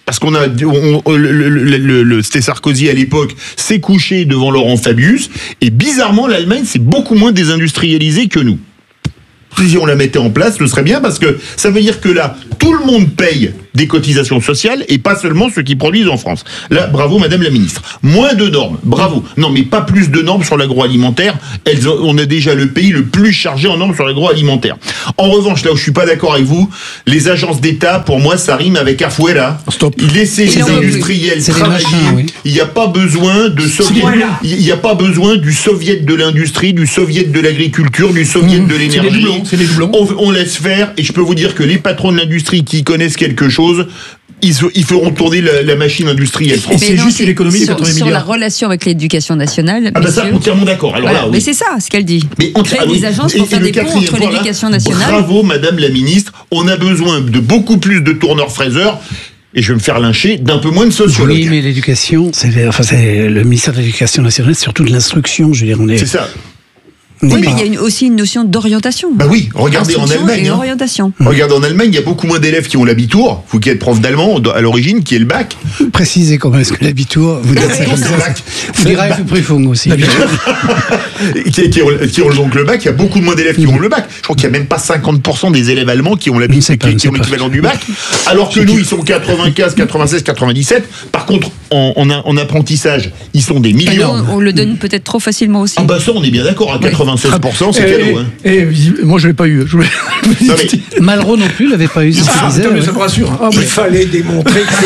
parce qu'on a, on, on, le, le, le, le, c'était Sarkozy à l'époque, s'est couché devant Laurent Fabius, et bizarrement, l'Allemagne, c'est beaucoup moins désindustrialisé que nous. Si on la mettait en place, ce serait bien, parce que ça veut dire que là, tout le monde paye des cotisations sociales et pas seulement ceux qui produisent en France. Là, bravo Madame la Ministre. Moins de normes, bravo. Non, mais pas plus de normes sur l'agroalimentaire. Elles, on a déjà le pays le plus chargé en normes sur l'agroalimentaire. En revanche, là où je suis pas d'accord avec vous, les agences d'État, pour moi, ça rime avec afuera. Stop. Laissez les industriels travailler. Oui. Il n'y a pas besoin de soviet. Il n'y a pas besoin du soviet de l'industrie, du soviet de l'agriculture, du soviet mmh. de l'énergie. C'est les doublons. On, on laisse faire, et je peux vous dire que les patrons de l'industrie qui connaissent quelque chose, Ils, ils feront tourner la, la machine industrielle française. C'est juste une économie de quatre-vingts sur milliards. Sur la relation avec l'éducation nationale. Ah bah ça, entièrement d'accord. Alors voilà, là, oui. Mais c'est ça, ce qu'elle dit. Mais on créer ah, oui. des agences pour et, faire et des ponts entre l'éducation nationale. Bravo, Madame la Ministre. On a besoin de beaucoup plus de tourneurs-fraiseurs. Et je vais me faire lyncher d'un peu moins de sociologues. Oui, mais l'éducation, c'est, enfin, c'est le ministère de l'Éducation nationale, c'est surtout de l'instruction. Je veux dire, on est. C'est ça. Oui, mais il y a une, aussi une notion d'orientation. Bah oui, regardez en Allemagne. Et hein. orientation. Regardez en Allemagne, il y a beaucoup moins d'élèves qui ont l'habitour. Vous qui êtes prof d'allemand à l'origine, qui est le bac. Précisez comment est-ce que l'habitour, vous dites ça comme ça. Vous direz le Prüfung aussi. qui, qui, ont, qui ont donc le bac, il y a beaucoup moins d'élèves qui ont le bac. Je crois qu'il n'y a même pas cinquante pour cent des élèves allemands qui ont l'habitude, qui, qui ont l'équivalent du bac. Alors que nous, ils sont quatre-vingt-quinze, quatre-vingt-seize, quatre-vingt-dix-sept. Par contre, en, en, en apprentissage, ils sont des millions. Ah non, on le donne peut-être trop facilement aussi. Ah bah ça, on est bien d'accord, à quatre-vingt-seize pour cent, c'est cadeau. Hein. Et, et, moi, je l'ai pas eu. Je voulais... non, mais... Malraux non plus l'avait pas eu. Ah, disait, mais ouais. ça me rassure. Ah, il fallait démontrer que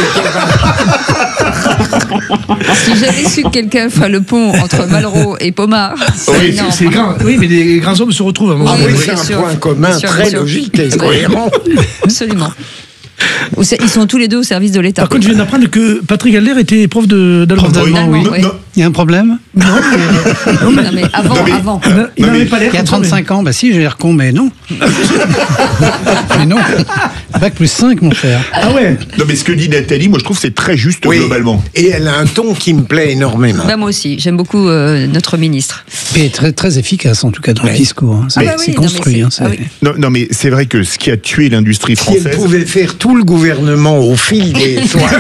c'était... Si j'avais su que quelqu'un ferait le pont entre Malraux et Pomard, c'est oui, énorme. C'est, c'est grand. Oui, mais des grands hommes se retrouvent à un moment. Ah oui, oui, c'est un sûr. point commun sûr, très sûr. logique et cohérent. Absolument. Ils sont tous les deux au service de l'État. Par contre, je viens d'apprendre que Patrick Adler était prof de, d'allemand. Prof d'allemand, oui. oui. Non. Il y a un problème Non, mais, non, mais, non, mais avant, non, mais, avant. Il, il n'avait pas l'air. Il y a trente-cinq ans, bah si, j'ai l'air con, mais non. mais non. Bac plus cinq, mon cher. Ah ouais. Non, mais ce que dit Nathalie, moi je trouve que c'est très juste oui. globalement. Et elle a un ton qui me plaît énormément. Bah, moi aussi, j'aime beaucoup euh, notre ministre. Et très, très efficace, en tout cas, dans ouais. le discours. Hein. C'est, ah bah oui, c'est construit. Non, c'est... Hein, c'est... Ah oui. non, non, mais c'est vrai que ce qui a tué l'industrie française. Si elle pouvait faire tout le gouvernement au fil des soirées.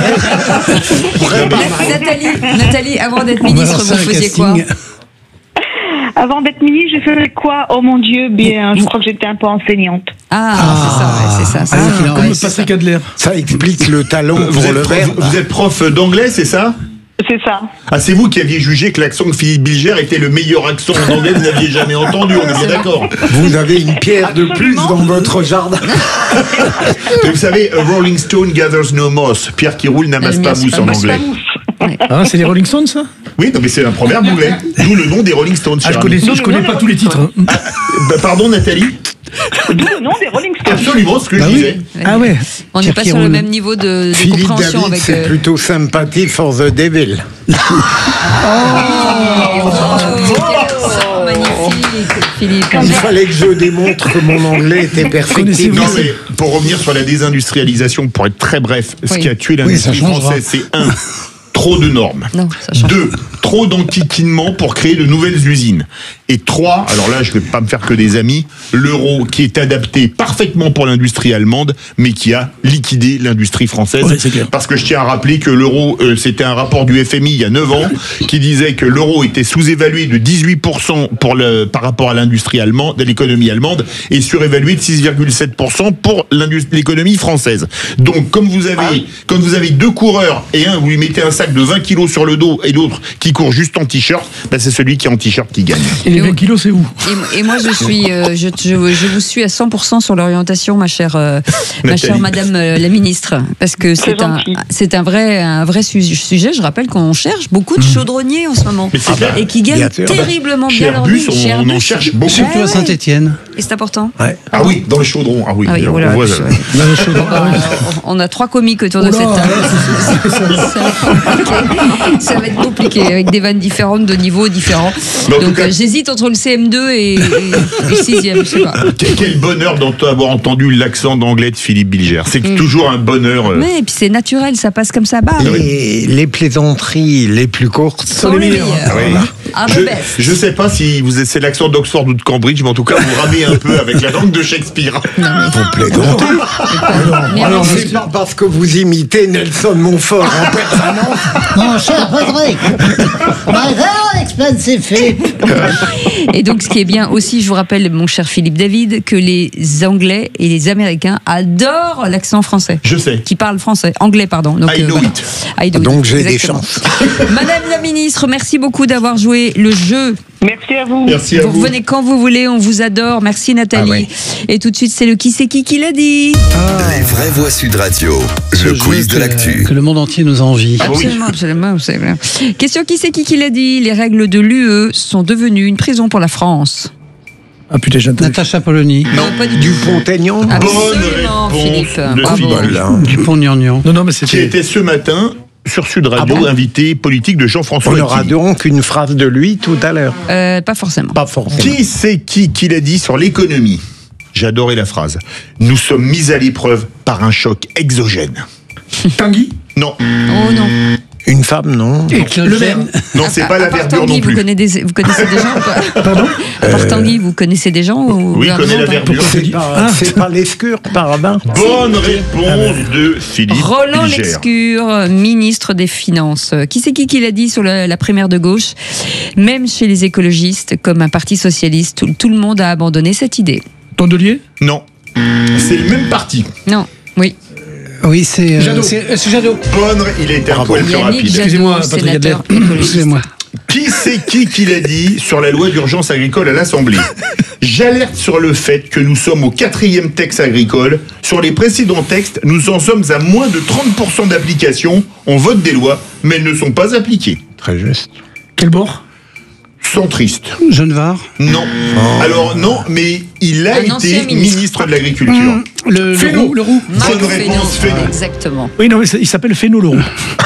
Nathalie, Nathalie, avant d'être ministre, vous faisiez quoi? Avant d'être ministre, j'ai fait quoi? Oh mon Dieu, bien, je crois que j'étais un peu enseignante. Ah, ah c'est ça, ouais, c'est ça. Ah, ça. comme Ouais, Patrick Adler. Ça explique le talent vous pour êtes le prof, verbe. Vous êtes prof d'anglais, c'est ça? C'est ça. Ah, c'est vous qui aviez jugé que l'accent de Philippe Bilger était le meilleur accent en anglais que vous n'aviez jamais entendu, on est bien d'accord. Vous avez une pierre de plus dans votre jardin. Mais vous savez, a Rolling Stone gathers no moss. Pierre qui roule n'amasse pas mousse en anglais. Ah, c'est les Rolling Stones, ça? Oui, non, mais c'est un proverbe anglais. D'où le nom des Rolling Stones. Ah, je connais, je connais pas tous les titres. Hein. Ah, bah, pardon, Nathalie? D'où le nom des Rolling Stones. Absolument, ce que bah je oui. disais. Ah ouais. On n'est pas sur le même niveau de, de Philippe compréhension David, avec. c'est euh... plutôt sympathie for the devil. Oh, oh, oh, magnifique, Philippe. Il fallait que je démontre que mon anglais était perfectible. Non, mais pour revenir sur la désindustrialisation, pour être très bref, ce oui. qui a tué l'industrie oui, française, c'est un, trop de normes. Non, ça change. Deux, trop d'enquiquinement pour créer de nouvelles usines. Et trois, alors là, je ne vais pas me faire que des amis, l'euro qui est adapté parfaitement pour l'industrie allemande, mais qui a liquidé l'industrie française. Ouais, c'est clair. Parce que je tiens à rappeler que l'euro, euh, c'était un rapport du F M I il y a neuf ans, qui disait que l'euro était sous-évalué de dix-huit pour cent pour le, par rapport à l'industrie allemande, de l'économie allemande, et surévalué de six virgule sept pour cent pour l'économie française. Donc, comme vous avez, comme vous avez deux coureurs, et un, vous lui mettez un sac de vingt kilos sur le dos, et l'autre qui court juste en t-shirt, bah, c'est celui qui est en t-shirt qui gagne. Et les vingt kilos, c'est où? Et, et moi, je suis, euh, je, je, je vous suis à cent pour cent sur l'orientation, ma chère, euh, ma chère Madame euh, la Ministre, parce que c'est, c'est un, c'est un vrai, un vrai su- sujet. Je rappelle qu'on cherche beaucoup de chaudronniers en ce moment, et qui gagnent terriblement bien leur vie. Chez Airbus, on, on en cherche beaucoup. Surtout ouais, à Saint-Étienne. Et c'est important. Ouais. Ah oui, dans les chaudrons. Ah oui. Ah oui on, voilà, voit, ouais. dans les chaudrons. Ah, on a trois comiques autour de cette table. compliqué. Ça va être compliqué avec des vannes différentes, de niveaux différents. Donc cas... euh, j'hésite entre le C M deux et, et, et le sixième, je sais pas. Quel bonheur d'avoir entendu l'accent d'anglais de Philippe Bilger. C'est mmh. toujours un bonheur. Euh... Mais et puis c'est naturel, ça passe comme ça. Bah, les, les plaisanteries les plus courtes sont, sont les meilleures. Oui. Ah, je, je sais pas si vous c'est l'accent d'Oxford ou de Cambridge, mais en tout cas vous ramez un peu avec la langue de Shakespeare. Non, mais... Vous plaisantez. Alors c'est pas parce que vous imitez Nelson Montfort en permanence. Mon cher Frédéric, my very expensive Philippe. Et donc ce qui est bien aussi, je vous rappelle, mon cher Philippe David, que les Anglais et les Américains adorent l'accent français. Je sais. Qui parlent français, anglais pardon. Donc, I know euh, it. Voilà. I know donc it. j'ai Exactement. des chances. Madame la ministre, merci beaucoup d'avoir joué le jeu. Merci à vous. Merci à vous. Vous revenez quand vous voulez, on vous adore. Merci Nathalie. Ah ouais. Et tout de suite, c'est le qui c'est qui qui l'a dit. Ah. Les vraies voix Sud Radio, le quiz de l'actu. Que le monde entier nous envie. Absolument, absolument. absolument. Question qui c'est qui qui l'a dit. Les règles de l'U E sont devenues une prison pour la France. Ah putain, j'ai Natacha Polony. Non, pas du du Dupont-Aignan. Absolument, Philippe. Dupont-Aignan. Non, non, mais c'était. Qui était ce matin sur Sud Radio, ah bon invité politique de Jean-François. On aura donc une phrase de lui tout à l'heure. Euh, pas forcément. Pas forcément. Qui c'est qui qui l'a dit sur l'économie? J'adorais la phrase. Nous sommes mis à l'épreuve par un choc exogène. Tanguy? Non. Oh non. Une femme, non. Le maire. Non, c'est pas la verdure non plus. Vous connaissez, vous connaissez des gens ou pas? Pardon? À part Tanguy, vous connaissez des gens ou Oui, connaît la verdure. C'est pas, ah. c'est pas l'escure, par là. Bonne réponse de Philippe Roland Bilger. Lescure, ministre des Finances. Qui c'est qui qui l'a dit sur la, la primaire de gauche? Même chez les écologistes, comme un parti socialiste, tout, tout le monde a abandonné cette idée. Tondelier? Non. C'est le même parti. Non. Oui. Oui, c'est euh, Jadot. C'est, c'est Jadot. Bonne, il était un poil plus rapide. Excusez-moi, Patrick Adler. Excusez-moi. Qui c'est qui qui l'a dit sur la loi d'urgence agricole à l'Assemblée? J'alerte sur le fait que nous sommes au quatrième texte agricole. Sur les précédents textes, nous en sommes à moins de trente pour cent d'application. On vote des lois, mais elles ne sont pas appliquées. Très juste. Quel bord? Centriste. Genevard? Non. Oh. Alors non, mais il a un été ministre. ministre de l'Agriculture. Mmh. Le, le roux, le roux. Bonne réponse, Féno. Exactement. Oui, non, mais il s'appelle Féno le roux.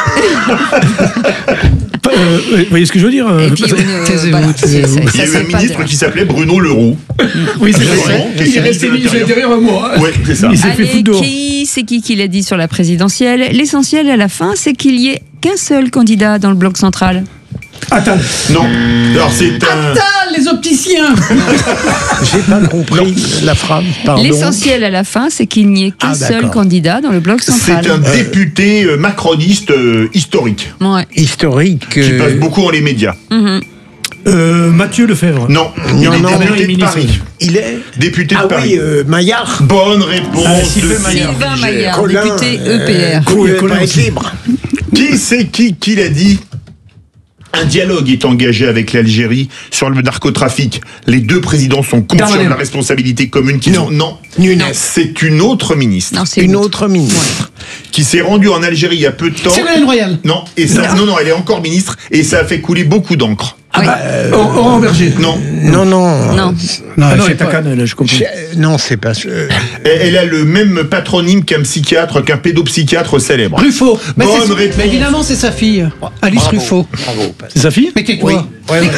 euh, vous voyez ce que je veux dire? Et puis, euh, voilà, c'est, c'est, il y a eu un ministre de... qui s'appelait Bruno Leroux. Oui, c'est vrai. Il est resté ministre de l'Intérieur un mois. Oui, c'est ça. Il s'est Allez, fait foutre dehors. Qui c'est qui qui l'a dit sur la présidentielle? L'essentiel à la fin, c'est qu'il y ait qu'un seul candidat dans le bloc central. Attal. Non. Alors c'est un. Attal, les opticiens. J'ai pas compris la phrase. Pardon. L'essentiel à la fin, c'est qu'il n'y ait qu'un Ah, seul candidat dans le bloc central. C'est un euh... député macroniste euh, historique. Ouais. Historique. Qui euh... passe beaucoup dans les médias. Mm-hmm. Euh, Mathieu Lefebvre. Non, il non, est non, député non, de Paris. Il est député ah de Paris. Oui, euh, Maillard. Bonne réponse ah, de Sylvain Maillard. Sylvain Maillard, Colin, député E P R. Euh, Colin libre. Qui c'est qui qui l'a dit? Un dialogue est engagé avec l'Algérie sur le narcotrafic. Les deux présidents sont conscients Darmanin. de la responsabilité commune qu'ils ont. Non, Nunes. C'est une autre ministre. Non, c'est une autre ministre. Ouais. Qui s'est rendue en Algérie il y a peu de temps. Ségolène Royal. Non, et ça, non, non, elle est encore ministre et ça a fait couler beaucoup d'encre. Ah oui. bah, euh, Oran Berger. Non. Non, non. Non. Non, ah non c'est pas là, je comprends. Je, non, c'est pas. Euh... Elle a le même patronyme qu'un psychiatre, qu'un pédopsychiatre célèbre. Ruffo. Bonne mais réponse. Mais évidemment, c'est sa fille, Alice Bravo. Ruffo. Bravo. C'est sa fille? Mais tais-toi. Oui. Ouais, ouais.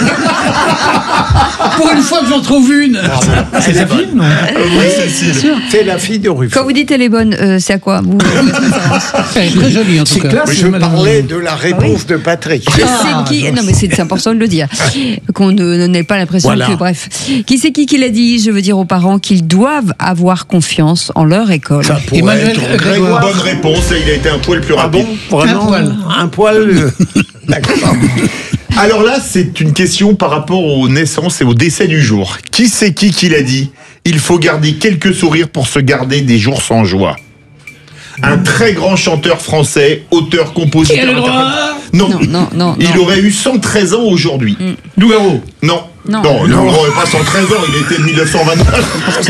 Pour une fois que j'en trouve une. Ah, c'est sa fille? Non. Oui, c'est sûr. C'est la fille de Ruffo. Quand vous dites elle est bonne, euh, c'est à quoi vous... Elle est très jolie en tout cas. Classe, je parlais de la réponse ah oui. de Patrick. Ah, c'est qui... Non mais c'est important de le dire. Qu'on ne n'ait pas l'impression voilà. que bref. Qui c'est qui qui l'a dit? Je veux dire aux parents qu'ils doivent avoir confiance en leur école. Ça Emmanuel Grégoire. Bonne réponse. Il a été un poil plus rapide. Ah bon, vraiment, un poil. Un poil. D'accord. Alors là, c'est une question par rapport aux naissances et aux décès du jour. Qui c'est qui qui l'a dit? Il faut garder quelques sourires pour se garder des jours sans joie. Un très grand chanteur français, auteur, compositeur, interprète. Non. Non, non, non, il non. aurait eu cent treize ans aujourd'hui. Mm. Nougaro. Non. Non, non, non. Nougaro n'aurait pas cent treize ans, il était de mille neuf cent vingt-neuf.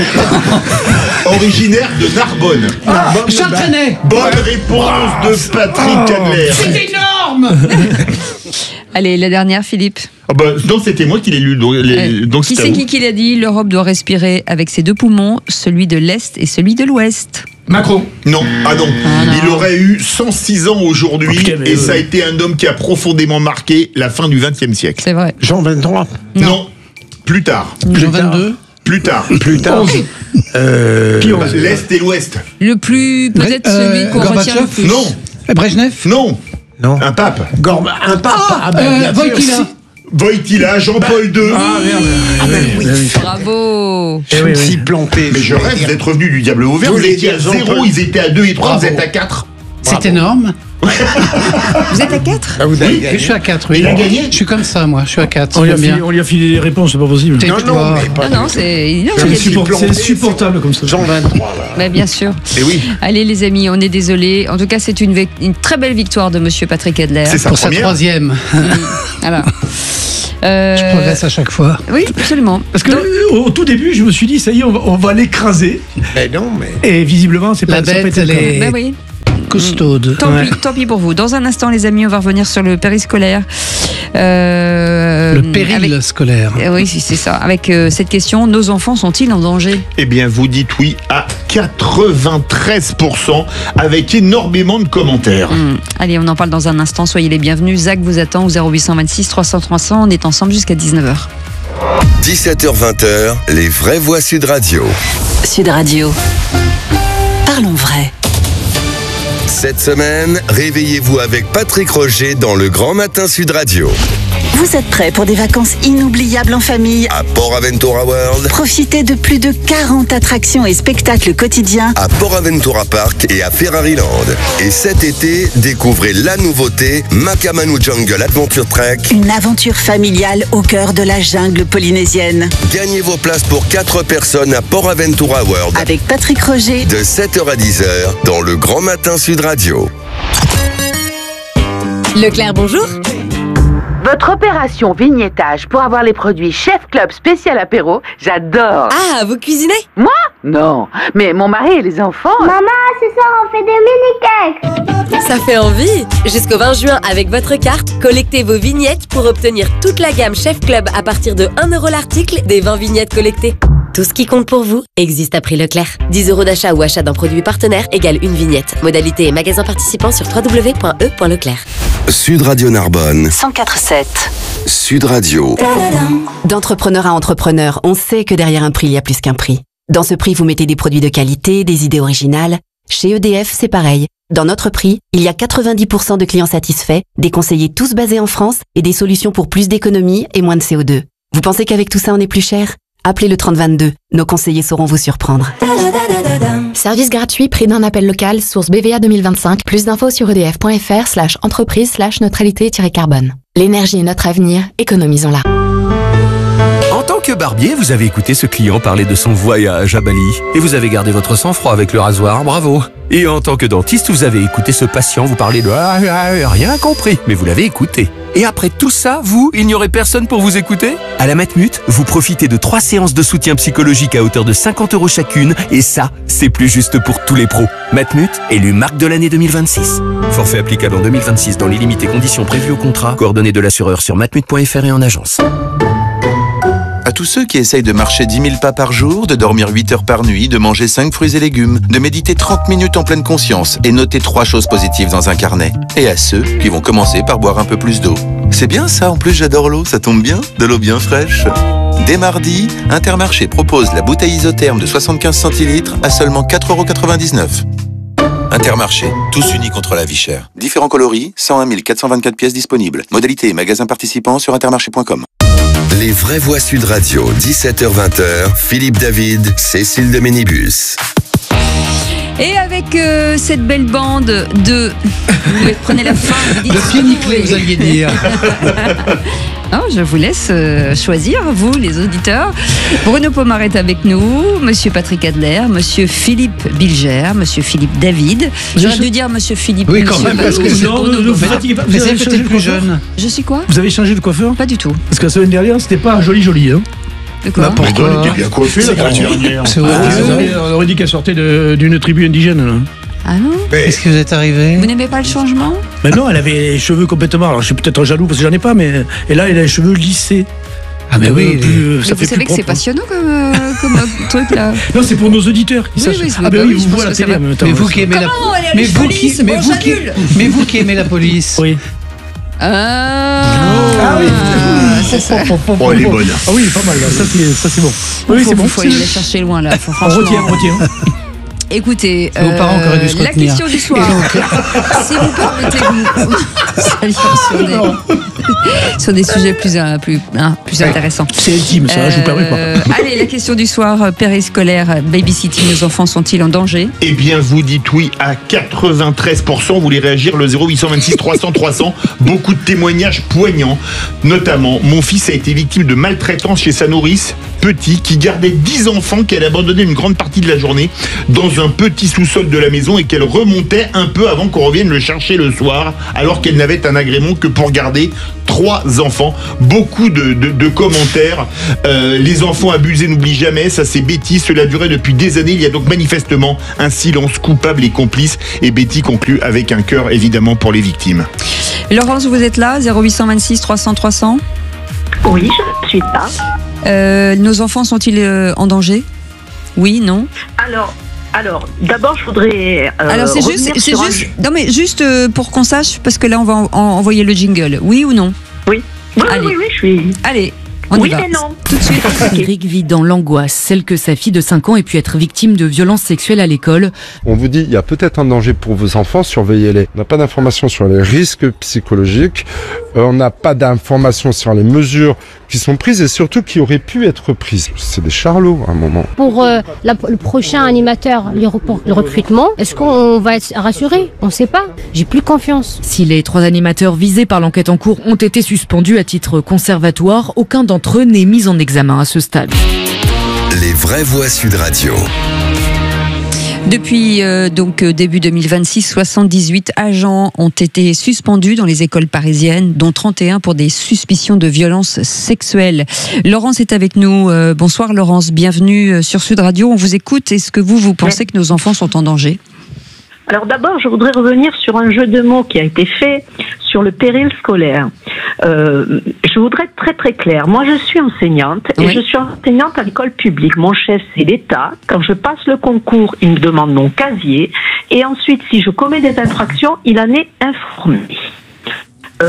Originaire de Narbonne. Ah, Charles Trenet. Bonne réponse de Patrick Adler. C'est énorme. Allez, la dernière, Philippe. Ah bah, non, c'était moi qui l'ai lu. Donc, les, Ouais. donc Qui c'était c'est à qui vous. qui l'a dit? L'Europe doit respirer avec ses deux poumons, celui de l'Est et celui de l'Ouest. Macron. Non, ah non. Ah non. Il aurait eu cent six ans aujourd'hui Oh, putain, mais et euh, ça a été un homme qui a profondément marqué la fin du vingtième siècle. C'est vrai. Jean vingt-trois. Non. Plus tard. Jean vingt-deux. Plus tard. Plus tard. Euh, Qui Bah, L'Est et l'Ouest. Le plus, peut-être Euh, celui qu'on retient le Gorbatchev. plus. Non. Brejnev. Non. Non. Un pape. Gorba, un pape. Ah, ben, Euh, bien sûr. Wojtyla. Wojtyla, Jean-Paul deux. Ah merde. Ah, ben oui. Bravo. Je Eh me oui, suis oui. planté. Mais je rêve d'être revenu du diable au vert. Vous Vous voulez étiez à dire zéro, Jean-Paul. ils étaient à deux et trois, vous Bravo. êtes à quatre. C'est énorme. Vous êtes à quatre? Ah, vous avez Oui, gagné. je suis à quatre. Oui. Il a gagné. Je suis comme ça, moi. Je suis à quatre. On lui, a J'aime filé, bien. on lui a filé des réponses, c'est pas possible. T'es- Non, non, Toi. mais pas Non, non, c'est. Non, Je il me y a suis dit- Support- planté. C'est insupportable comme ça. Jean vingt-trois, là. Bah, bien sûr. Et oui. Allez, les amis, on est désolés. En tout cas, c'est une, ve- une très belle victoire de Monsieur Patrick Adler. C'est sa Pour sa première. troisième. Voilà. Euh, Je progresse à chaque fois. Oui, absolument. Parce que Donc, euh, au tout début, je me suis dit, ça y est, on va, on va l'écraser. Mais non, mais. Et visiblement, c'est pas La ça a pas bête, été le elle cas. est bah oui. costaude. Tant, Ouais. pis, tant pis pour vous. Dans un instant, les amis, on va revenir sur le périscolaire. Euh, Le péril avec- scolaire. Euh, Oui, c'est c'est ça. Avec euh, cette question, nos enfants sont-ils en danger? Eh bien, vous dites oui à quatre-vingt-treize pour cent avec énormément de commentaires. Hum. Allez, on en parle dans un instant. Soyez les bienvenus. Zach vous attend au zéro huit cent vingt-six trois cents trois cents. On est ensemble jusqu'à dix-neuf heures. dix-sept heures vingt, les vraies voix Sud Radio. Sud Radio. Parlons vrai. Cette semaine, réveillez-vous avec Patrick Roger dans le Grand Matin Sud Radio. Vous êtes prêts pour des vacances inoubliables en famille? À Port Aventura World, Profitez de plus de quarante attractions et spectacles quotidiens. à Port Aventura Park et à Ferrari Land. Et cet été, découvrez la nouveauté Makamanu Jungle Adventure Trek. Une aventure familiale au cœur de la jungle polynésienne. Gagnez vos places pour quatre personnes à Port Aventura World Avec Patrick Roger. de sept heures à dix heures dans le Grand Matin Sud Radio. Leclerc, bonjour. Votre opération vignettage pour avoir les produits Chef Club spécial apéro, j'adore. Ah, vous cuisinez? Moi? Non, mais mon mari et les enfants. Maman, ce soir on fait des mini-cakes. Ça fait envie. Jusqu'au vingt juin, avec votre carte, collectez vos vignettes pour obtenir toute la gamme Chef Club à partir de un euro l'article des vingt vignettes collectées. Tout ce qui compte pour vous existe à prix Leclerc. dix euros d'achat ou achat d'un produit partenaire égale une vignette. Modalité et magasin participant sur w w w point e point leclerc. Sud Radio Narbonne, cent quatre sept. Sud Radio. D'entrepreneur à entrepreneur, on sait que derrière un prix, il y a plus qu'un prix. Dans ce prix, vous mettez des produits de qualité, des idées originales. Chez E D F, c'est pareil. Dans notre prix, il y a quatre-vingt-dix pour cent de clients satisfaits, des conseillers tous basés en France et des solutions pour plus d'économie et moins de C O deux. Vous pensez qu'avec tout ça, on est plus cher? Appelez le trente vingt-deux. Nos conseillers sauront vous surprendre. Service gratuit, prix d'un appel local, source B V A deux mille vingt-cinq. Plus d'infos sur edf.fr slash entreprise slash neutralité-carbone. L'énergie est notre avenir, économisons-la. En tant que barbier, vous avez écouté ce client parler de son voyage à Bali. Et vous avez gardé votre sang-froid avec le rasoir, bravo. Et en tant que dentiste, vous avez écouté ce patient vous parler de ah, ah, rien compris, mais vous l'avez écouté. Et après tout ça, vous, il n'y aurait personne pour vous écouter? À la Matmut, vous profitez de trois séances de soutien psychologique à hauteur de cinquante euros chacune, et ça, c'est plus juste pour tous les pros. Matmut, élu marque de l'année deux mille vingt-six. Forfait applicable en deux mille vingt-six dans les limites et conditions prévues au contrat. Coordonnées de l'assureur sur matmut point f r et en agence. À tous ceux qui essayent de marcher dix mille pas par jour, de dormir huit heures par nuit, de manger cinq fruits et légumes, de méditer trente minutes en pleine conscience et noter trois choses positives dans un carnet. Et à ceux qui vont commencer par boire un peu plus d'eau. C'est bien ça, en plus j'adore l'eau, ça tombe bien, de l'eau bien fraîche. Dès mardi, Intermarché propose la bouteille isotherme de soixante-quinze centilitres à seulement quatre euros quatre-vingt-dix-neuf. Intermarché, tous unis contre la vie chère. Différents coloris, cent un mille quatre cent vingt-quatre pièces disponibles. Modalité et magasins participants sur intermarché point com. Les vraies voix Sud Radio, dix-sept heures vingt, Philippe David, Cécile de Ménibus. Et avec euh, cette belle bande de... Vous prenez la fin. Vous dites De ce pieds que vous nickelés, voulez. vous alliez dire. Non, je vous laisse euh, choisir, vous, les auditeurs. Bruno Pomar est avec nous, Monsieur Patrick Adler, Monsieur Philippe Bilger, Monsieur Philippe David. J'aurais dû dire Monsieur Philippe. Oui, quand Monsieur, même, parce que Monsieur non, Bruno ne vous Pomar. fatiguez pas. Vous Mais avez c'est changé peut-être de plus coiffeur jeune. Je suis quoi? Vous avez changé de coiffeur? Pas du tout. Parce que la semaine dernière, c'était pas joli joli. Hein. De quoi? N'importe quoi. On était bien coiffé la semaine dernière. C'est Ah, horrible. on aurait- on aurait dit qu'elle sortait de- d'une tribu indigène. Là. Ah non? Qu'est-ce qui vous est arrivé? Vous n'aimez pas le changement? Mais non, elle avait les cheveux complètement. Alors je suis peut-être jaloux parce que j'en ai pas, mais et là elle a les cheveux lissés. Ah mais oui, plus, mais ça vous fait savez plus que c'est propre. passionnant comme, euh, comme euh, truc là. Non, c'est pour nos auditeurs qui Oui, sachent. oui, c'est- ah ben bah oui, oui, je vous pense voyez la que ça télé va. en même temps. Mais vous qui aimez la, Comment elle est mais allée vous police, qui, mais bon, vous qui, j'annule. mais vous qui aimez la police. Oui. Ah, Ah oui. c'est ça. Oh, elle est bonne. Ah oui, pas mal. Là. Ça c'est, ça c'est bon. Oui, Oui, faut, c'est bon. faut aller la chercher loin là. Faut, On franchement. retient, on retient. Écoutez, Vos parents qui auraient dû se la retenir. question du soir. Si vous permettez que nous allions sur des, sur des sujets plus, euh, plus, hein, plus intéressants. C'est intime, ça, je vous permets pas. Euh, allez, la question du soir, périscolaire, babysitting, nos enfants sont-ils en danger? Eh bien, vous dites oui à quatre-vingt-treize pour cent. Vous voulez réagir, le zéro huit cent vingt-six trois cents trois cents. Beaucoup de témoignages poignants. Notamment, mon fils a été victime de maltraitance chez sa nourrice, petit, qui gardait dix enfants qu'elle abandonnait une grande partie de la journée dans un petit sous-sol de la maison et qu'elle remontait un peu avant qu'on revienne le chercher le soir, alors qu'elle n'avait un agrément que pour garder trois enfants. Beaucoup de, de, de commentaires. Euh, les enfants abusés n'oublient jamais, ça c'est Betty, cela a duré depuis des années. Il y a donc manifestement un silence coupable et complice. Et Betty conclut avec un cœur évidemment pour les victimes. Laurence, vous êtes là, zéro huit cent vingt-six trois cents trois cents. Oui, je suis là. Euh, nos enfants sont-ils euh, en danger? Oui, non? Alors, alors d'abord, je voudrais. Euh, Alors, c'est juste, revenir c'est sur un- juste, non mais juste euh, pour qu'on sache, parce que là, on va en- en- envoyer le jingle. Oui ou non? Oui. Oui, Allez. oui, oui, je suis. Allez, on Oui, y va. mais non. Tout de suite. Eric vit dans l'angoisse, celle que sa fille de cinq ans ait pu être victime de violences sexuelles à l'école. On vous dit, il y a peut-être un danger pour vos enfants, surveillez-les. On n'a pas d'informations sur les risques psychologiques, euh, on n'a pas d'informations sur les mesures qui sont prises et surtout qui auraient pu être prises. C'est des charlots à un moment. Pour euh, la- le prochain animateur, le, repor- le recrutement, est-ce qu'on va être rassuré? On ne sait pas. J'ai plus confiance. Si les trois animateurs visés par l'enquête en cours ont été suspendus à titre conservatoire, aucun d'entre eux n'est mis en examen à ce stade. Les vraies voix Sud Radio. Depuis euh, donc euh, début deux mille vingt-six, soixante-dix-huit agents ont été suspendus dans les écoles parisiennes, dont trente et un pour des suspicions de violences sexuelles. Laurence est avec nous. Euh, bonsoir Laurence, bienvenue sur Sud Radio. On vous écoute. Est-ce que vous, vous pensez que nos enfants sont en danger? Alors d'abord, je voudrais revenir sur un jeu de mots qui a été fait sur le péril scolaire. Euh, je voudrais être très très claire. Moi, je suis enseignante et Oui. je suis enseignante à l'école publique. Mon chef, c'est l'État. Quand je passe le concours, il me demande mon casier. Et ensuite, si je commets des infractions, il en est informé. Euh,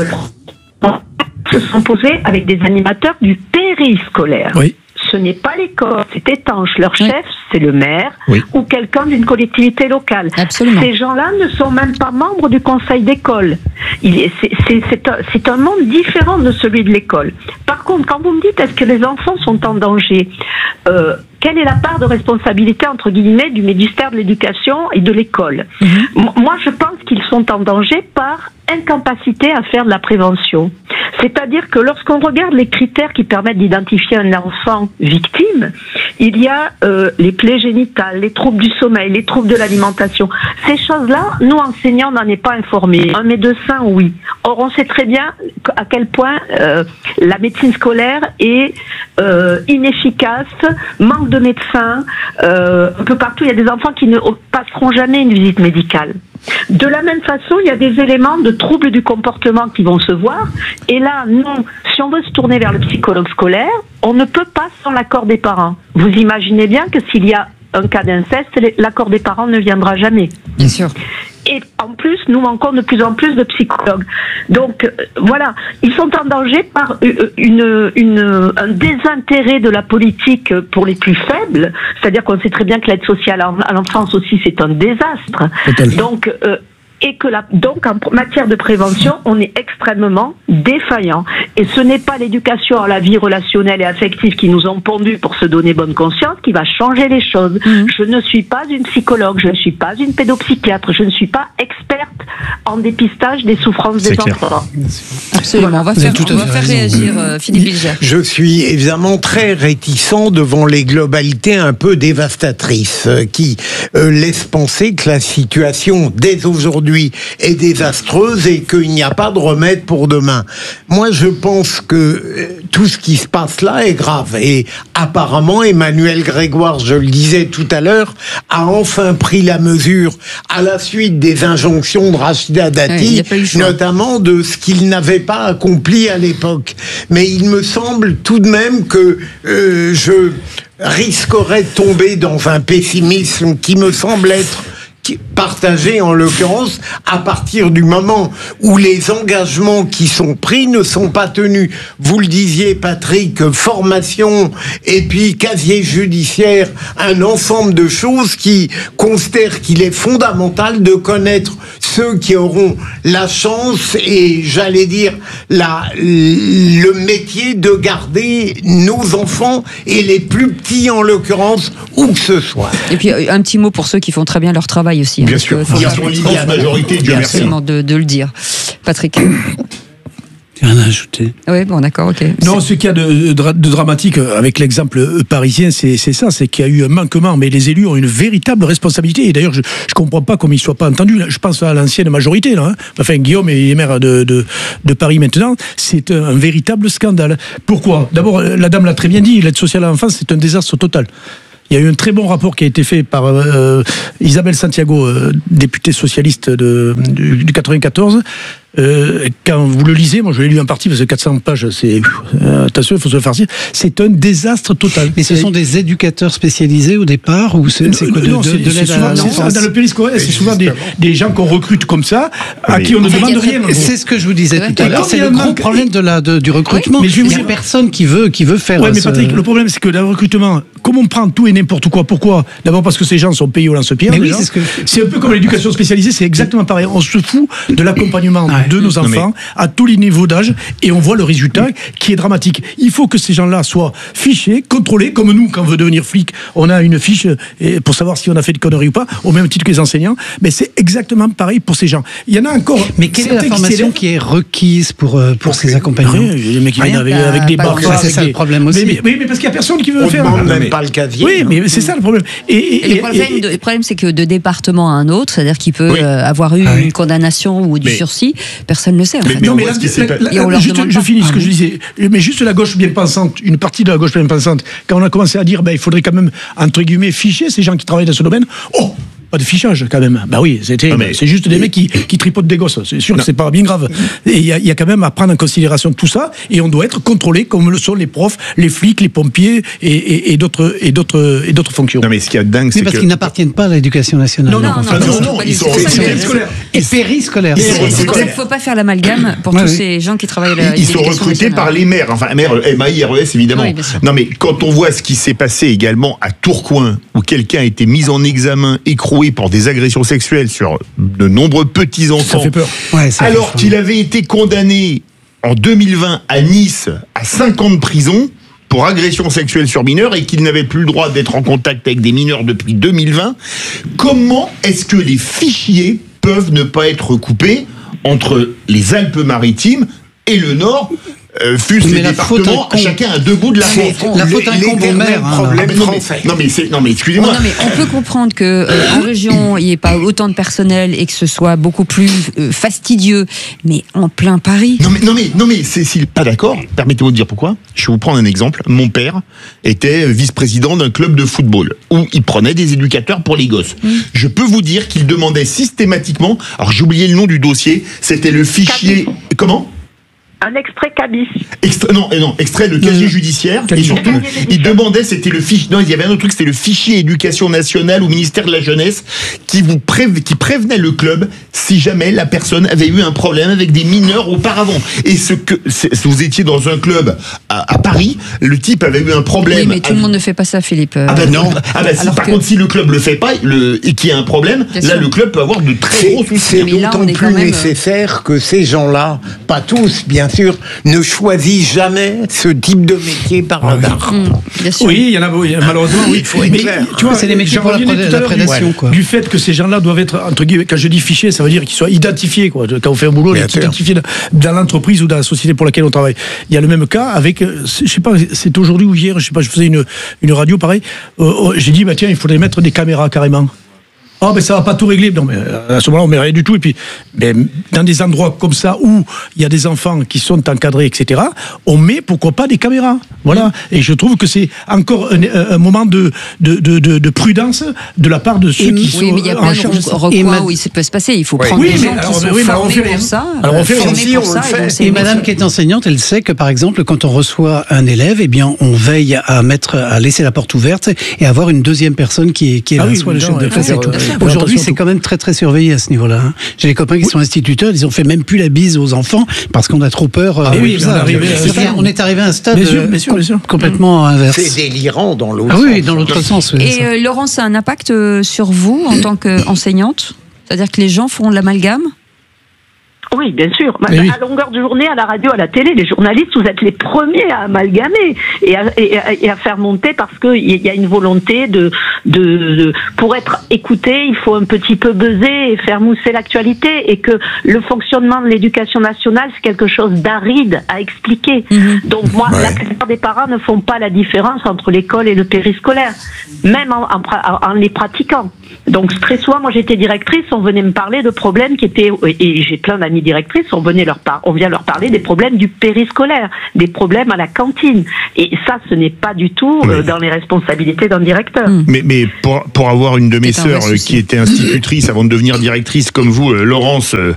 se sont posés avec des animateurs du périscolaire. Oui. Ce n'est pas l'école, c'est étanche. Leur chef, c'est le maire Oui. ou quelqu'un d'une collectivité locale. Absolument. Ces gens-là ne sont même pas membres du conseil d'école. Il est- C'est c'est- c'est un, c'est un monde différent de celui de l'école. Par contre, quand vous me dites est-ce que les enfants sont en danger, euh, quelle est la part de responsabilité, entre guillemets, du ministère de l'Éducation et de l'école? M- Moi, je pense qu'ils sont en danger par incapacité à faire de la prévention. C'est-à-dire que lorsqu'on regarde les critères qui permettent d'identifier un enfant victime, il y a euh, les plaies génitales, les troubles du sommeil, les troubles de l'alimentation. Ces choses-là, nous, enseignants, on n'en est pas informés. Un médecin, oui. Or, on sait très bien à quel point euh, la médecine scolaire est euh, inefficace, manque de médecins. Euh, un peu partout, il y a des enfants qui ne passeront jamais une visite médicale. De la même façon, il y a des éléments de troubles du comportement qui vont se voir. Et là, non, si on veut se tourner vers le psychologue scolaire, on ne peut pas sans l'accord des parents. Vous imaginez bien que s'il y a un cas d'inceste, l'accord des parents ne viendra jamais. Bien sûr. Et en plus, nous manquons de plus en plus de psychologues. Donc euh, voilà, ils sont en danger par euh, une, une, un désintérêt de la politique pour les plus faibles. C'est-à-dire qu'on sait très bien que l'aide sociale à l'enfance aussi, c'est un désastre. Donc, euh, et que la, donc en matière de prévention, on est extrêmement défaillant. Et ce n'est pas l'éducation à la vie relationnelle et affective qui nous ont pondus pour se donner bonne conscience qui va changer les choses. Mmh. Je ne suis pas une psychologue, je ne suis pas une pédopsychiatre, je ne suis pas experte en dépistage des souffrances C'est des clair. enfants. Absolument, on va Vous faire, avez tout à on va fait faire raison. réagir euh, Philippe Bilger. Je suis évidemment très réticent devant les globalités un peu dévastatrices euh, qui euh, laissent penser que la situation dès aujourd'hui est désastreuse et qu'il n'y a pas de remède pour demain. Moi, je pense que euh, tout ce qui se passe là est grave et apparemment Emmanuel Grégoire, je le disais tout à l'heure, a enfin pris la mesure à la suite des injonctions de Rachida Ouais, il Dati, n'y a pas eu le choix. notamment de ce qu'il n'avait pas accompli à l'époque. Mais il me semble tout de même que euh, je risquerais de tomber dans un pessimisme qui me semble être qui- partagé en l'occurrence à partir du moment où les engagements qui sont pris ne sont pas tenus. Vous le disiez Patrick, formation et puis casier judiciaire, un ensemble de choses qui considèrent qu'il est fondamental de connaître ceux qui auront la chance et j'allais dire la, le métier de garder nos enfants et les plus petits en l'occurrence où que ce soit. Et puis euh, un petit mot pour ceux qui font très bien leur travail aussi. hein, Bien parce sûr. que faut Ils pas- sont l'immense majorité, Dieu merci. Absolument, de, de le dire. Patrick. Rien à ajouter. Oui, bon, d'accord, ok. Non, ce qu'il y a de, de, de dramatique avec l'exemple euh, parisien, c'est c'est ça, c'est qu'il y a eu un manquement, mais les élus ont une véritable responsabilité. Et d'ailleurs, je ne comprends pas comment ils ne soient pas entendus. Je pense à l'ancienne majorité, là. Hein. Enfin, Guillaume est maire de, de, de Paris maintenant. C'est un, un véritable scandale. Pourquoi ? D'abord, la dame l'a très bien dit, l'aide sociale à l'enfance, c'est un désastre total. Il y a eu un très bon rapport qui a été fait par euh, Isabelle Santiago, euh, députée socialiste de, du, du quatre-vingt-quatorze. Euh, quand vous le lisez, moi je l'ai lu en partie parce que quatre cents pages, c'est euh, attention, il faut se le farcir. C'est un désastre total. Mais ce sont des éducateurs spécialisés au départ ou c'est c'est quoi de, Non, de, c'est- de c'est l'aide à souvent- c'est l'enfance? ça, dans le périscolaire, c'est souvent des, des gens qu'on recrute comme ça, à Oui. qui on ne En fait, demande il y a très- rien. en gros. C'est ce que je vous disais tout à Et l'heure. quand C'est il y a le un gros manque- problème de la, de- du recrutement. mais je vais Il vous n'y a dire- personne qui veut, qui veut faire. Ouais, mais ce- Patrick, le problème, c'est que dans le recrutement, comme on prend tout et n'importe quoi, pourquoi ? D'abord parce que ces gens sont payés au lance-pierre. Mais oui, déjà. c'est ce que- C'est un peu comme l'éducation spécialisée, c'est exactement pareil. On se fout de l'accompagnement de nos Non, mais- enfants à tous les niveaux d'âge et on voit le résultat qui est dramatique. Il faut que ces gens-là soient fichés, contrôlés, comme nous, quand on veut devenir flic, on a une fiche et pour savoir si on a fait de conneries ou pas, au même titre que les enseignants. Mais c'est exactement pareil pour ces gens. Il y en a encore. Mais quelle est la certains qui formation s'élèvent- qui est requise pour, euh, pour ces accompagnants? Rien, les mecs qui Rien. viennent avec, avec des Pas barres. encore. C'est ça le problème aussi. Mais, mais, oui, mais parce qu'il n'y a personne qui veut On le faire. demande Ah, même mais- pas le casier. Oui, mais c'est ça le problème. Et, et- Et le et- problème, et- de- le problème, c'est que de département à un autre, c'est-à-dire qu'il peut Oui. euh, avoir eu Ah oui. une condamnation ou du Mais- sursis, personne ne le sait. en Mais, fait. non, mais la- la- la- Et on leur juste, demande je pas. finis ce Ah que oui. je disais. Mais juste la gauche bien pensante, une partie de la gauche bien pensante, quand on a commencé à dire, ben, il faudrait quand même, entre guillemets, ficher ces gens qui travaillent dans ce domaine. Oh! Pas de fichage quand même. Bah oui, c'était, Ah, mais- c'est juste des mecs qui, qui tripotent des gosses. C'est sûr que c'est pas bien grave. Et il y, a- il y a quand même à prendre en considération tout ça, et on doit être contrôlé comme le sont les profs, les flics, les pompiers et, et, et d'autres et d'autres et d'autres fonctions. Non mais ce qui est dingue, Oui, c'est parce que qu'ils n'appartiennent pas à l'éducation nationale. Non, non, En non, fait. non, non, non, ils sont C'est- recrutés. c'est- scolaire. Et périscolaire. Ils sont C'est pour ça recrutés. qu'il ne faut pas faire l'amalgame pour Ouais, tous oui. ces gens qui travaillent à la Ils sont l'éducation recrutés nationale. par les maires, enfin maire, M A I, R E S évidemment. Oui, bien sûr. Non mais quand on voit ce qui s'est passé également à Tourcoing, où quelqu'un a été mis en examen, écroué pour des agressions sexuelles sur de nombreux petits enfants, Ça fait peur. Ouais, ça fait alors peur. qu'il avait été condamné en deux mille vingt à Nice à cinq ans de prison pour agression sexuelle sur mineurs et qu'il n'avait plus le droit d'être en contact avec des mineurs depuis deux mille vingt, comment est-ce que les fichiers peuvent ne pas être coupés entre les Alpes-Maritimes et le Nord, euh, fût-ce Mais les la faute départements, incombe- chacun à deux bouts de la Mais France. la faute Les- incombe au l'éternel maire. hein, problème là. Ah, mais non, mais, français. non mais c'est non mais Oh, excusez-moi. non, mais on peut comprendre que euh, en région il n'y ait pas autant de personnel et que ce soit beaucoup plus euh, fastidieux, mais en plein Paris. Non mais non mais non mais c'est s'il est pas d'accord, permettez-moi de dire pourquoi. Je vais vous prendre un exemple. Mon père était vice-président d'un club de football où il prenait des éducateurs pour les gosses. Je peux vous dire qu'il demandait systématiquement. Alors j'ai oublié le nom du dossier. C'était le fichier. Comment? Un extrait cabis. Extrait, non, euh, non, extrait de casier judiciaire. Et surtout, il demandait, c'était le fichier, non, il y avait un autre truc, c'était le fichier éducation nationale au ministère de la jeunesse qui vous prév- qui prévenait le club si jamais la personne avait eu un problème avec des mineurs auparavant. Et ce que, c'est- vous étiez dans un club à, à, à Paris, le type avait eu un problème. Oui, mais tout le monde ne fait pas ça, Philippe. Ah ben non. Ah ben si, par que... contre, si le club le fait pas le, et qu'il y a un problème, Bien là, sûr. le club peut avoir de très gros soucis. C'est d'autant plus même... nécessaire que ces gens-là, pas tous, bien sûr, ne choisissent jamais ce type de métier par hasard. Mmh, bien sûr. Oui, il y en a, oui, malheureusement, oui. Faut être mais clair. tu vois, c'est les métiers pour la, pré- la prédation, du, quoi. Du fait que ces gens-là doivent être, entre guillemets, quand je dis fichés, ça veut dire qu'ils soient identifiés, quoi. Quand on fait un boulot, on est identifié dans l'entreprise ou dans la société pour laquelle on travaille. Il y a le même cas avec, je sais pas, c'est aujourd'hui ou hier, je sais pas, je faisais une, une radio pareil, euh, j'ai dit, bah tiens, il faudrait mettre des caméras carrément. Ah, oh, mais ça va pas tout régler. Non, mais à ce moment-là, on met rien du tout. Et puis, mais dans des endroits comme ça où il y a des enfants qui sont encadrés, et cetera, on met pourquoi pas des caméras. Voilà. Et je trouve que c'est encore un, un moment de, de, de, de, de prudence de la part de ceux et qui oui, sont oui, mais il y a plein de recoins où il peut se passer. Il faut prendre oui, des gens alors, qui sont oui, formés pour ça. Alors, on fait formés pour ça. Et madame qui est enseignante, elle sait que, par exemple, quand on reçoit un élève, eh bien, on veille à mettre, à laisser la porte ouverte et avoir une deuxième personne qui est, qui est ah là, oui, soit le chef de classe et tout. Euh, Aujourd'hui, c'est quand même très très surveillé à ce niveau-là. Hein. J'ai des copains qui sont instituteurs, ils ont fait même plus la bise aux enfants parce qu'on a trop peur. Ah euh, oui, ça. on, arrivé, c'est ça, on est arrivé à un stade bien sûr, bien sûr, bien sûr. complètement inverse. C'est délirant dans l'autre ah, sens. Oui, dans l'autre sens. Oui, et euh, Laurence, ça a un impact euh, sur vous en tant qu'enseignante ? C'est-à-dire que les gens font l'amalgame ? Oui, bien sûr. Oui. À longueur de journée, à la radio, à la télé, les journalistes, vous êtes les premiers à amalgamer et à, et à, et à faire monter parce qu'il y a une volonté de, de, de... Pour être écouté, il faut un petit peu buzzer et faire mousser l'actualité et que le fonctionnement de l'éducation nationale, c'est quelque chose d'aride à expliquer. Mmh. Donc moi, ouais. La plupart des parents ne font pas la différence entre l'école et le périscolaire, même en, en, en les pratiquant. Donc très souvent, moi j'étais directrice, on venait me parler de problèmes qui étaient... Et j'ai plein d'amis directrices, on venait leur par... on vient leur parler des problèmes du périscolaire, des problèmes à la cantine. Et ça, ce n'est pas du tout euh, dans les responsabilités d'un directeur. Mmh. Mais, mais pour, pour avoir une de mes sœurs euh, qui était institutrice avant de devenir directrice comme vous, euh, Laurence... Euh,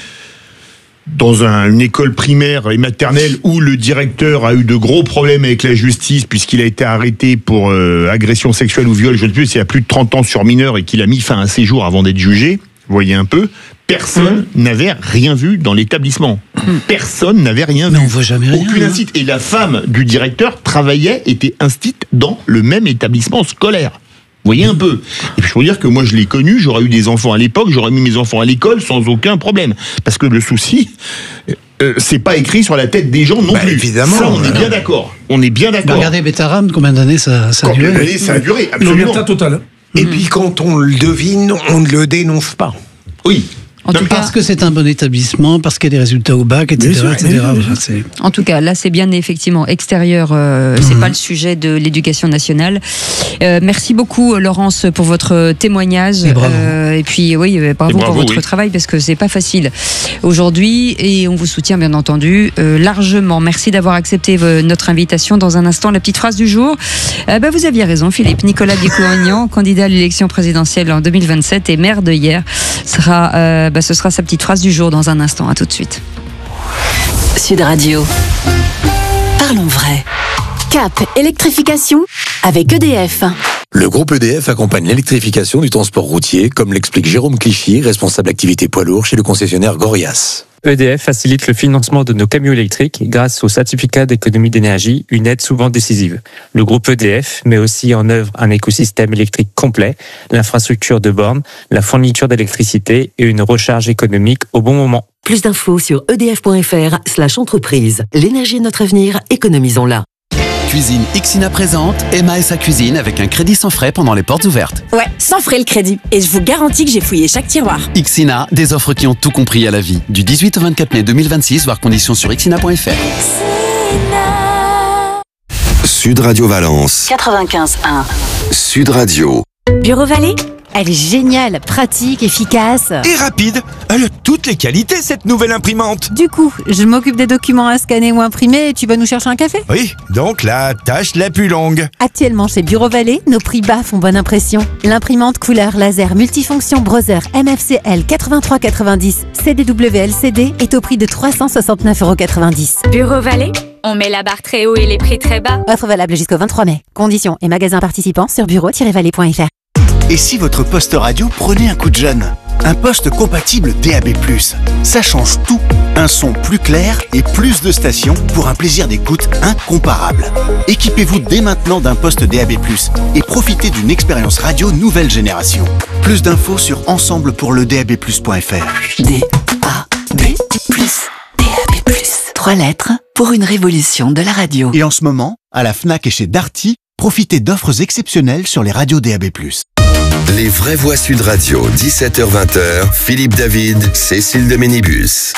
dans un, une école primaire et maternelle où le directeur a eu de gros problèmes avec la justice puisqu'il a été arrêté pour euh, agression sexuelle ou viol, je ne sais plus, il y a plus de trente ans sur mineur et qu'il a mis fin à un séjour avant d'être jugé, vous voyez un peu, personne mmh. n'avait rien vu dans l'établissement. Mmh. Personne n'avait rien Mais vu. on voit jamais rien. Aucune incite. Et la femme du directeur travaillait, était instite dans le même établissement scolaire. Vous voyez un peu. Et puis je peux vous dire que moi je l'ai connu, j'aurais eu des enfants à l'époque, j'aurais mis mes enfants à l'école sans aucun problème. Parce que le souci, euh, c'est pas écrit sur la tête des gens non bah, plus. Évidemment. Ça, on est bien d'accord. On est bien d'accord. Bah, regardez Betaram, combien d'années ça, ça a duré. Combien d'années ça a duré, absolument. Total. Et mmh. puis quand on le devine, on ne le dénonce pas. Oui. En tout parce cas, que c'est un bon établissement, parce qu'il y a des résultats au bac, et cetera, et cetera. Voilà, en tout cas, là, c'est bien effectivement extérieur. Euh, c'est mmh. pas le sujet de l'éducation nationale. Euh, merci beaucoup, Laurence, pour votre témoignage. Et, bravo. Euh, et puis, oui, bravo, bravo pour votre oui. travail, parce que c'est pas facile aujourd'hui, et on vous soutient bien entendu euh, largement. Merci d'avoir accepté euh, notre invitation. Dans un instant, la petite phrase du jour. Euh, bah, vous aviez raison, Philippe. Nicolas Dupont-Aignan, candidat à l'élection présidentielle en deux mille vingt-sept et maire de hier, sera. Euh, Bah, ce sera sa petite phrase du jour dans un instant. À tout de suite. Sud Radio. Parlons vrai. Cap électrification avec E D F. Le groupe E D F accompagne l'électrification du transport routier, comme l'explique Jérôme Clichy, responsable activité poids lourd chez le concessionnaire Gorias. E D F facilite le financement de nos camions électriques grâce au certificat d'économie d'énergie, une aide souvent décisive. Le groupe E D F met aussi en œuvre un écosystème électrique complet, l'infrastructure de bornes, la fourniture d'électricité et une recharge économique au bon moment. Plus d'infos sur edf.fr slash entreprise. L'énergie est notre avenir, économisons-la. Cuisine Ixina présente Emma et sa cuisine avec un crédit sans frais pendant les portes ouvertes. Ouais, sans frais le crédit. Et je vous garantis que j'ai fouillé chaque tiroir. Ixina, des offres qui ont tout compris à la vie. Du dix-huit au vingt-quatre mai deux mille vingt-six, voir conditions sur ixina point f r. Sud Radio Valence. quatre-vingt-quinze un. Sud Radio. Bureau Vallée, elle est géniale, pratique, efficace. Et rapide. Elle a toutes les qualités, cette nouvelle imprimante. Du coup, je m'occupe des documents à scanner ou imprimer et tu vas nous chercher un café? Oui, donc la tâche la plus longue. Actuellement chez Bureau Vallée, nos prix bas font bonne impression. L'imprimante couleur laser multifonction Brother M F C L quatre-vingt-trois quatre-vingt-dix C D W L C D est au prix de trois cent soixante-neuf euros quatre-vingt-dix. Bureau Vallée, on met la barre très haut et les prix très bas. Offre valable jusqu'au vingt-trois mai. Conditions et magasins participants sur bureau tiret vallée point f r. Et si votre poste radio prenait un coup de jeune? Un poste compatible D A B plus, ça change tout. Un son plus clair et plus de stations pour un plaisir d'écoute incomparable. Équipez-vous dès maintenant d'un poste D A B plus et profitez d'une expérience radio nouvelle génération. Plus d'infos sur ensemble pour le D A B plus point F R. D A B plus, D A B plus. Trois lettres pour une révolution de la radio. Et en ce moment, à la Fnac et chez Darty, profitez d'offres exceptionnelles sur les radios D A B plus. Les vraies voix Sud Radio, dix-sept heures vingt, Philippe David, Cécile de Ménibus.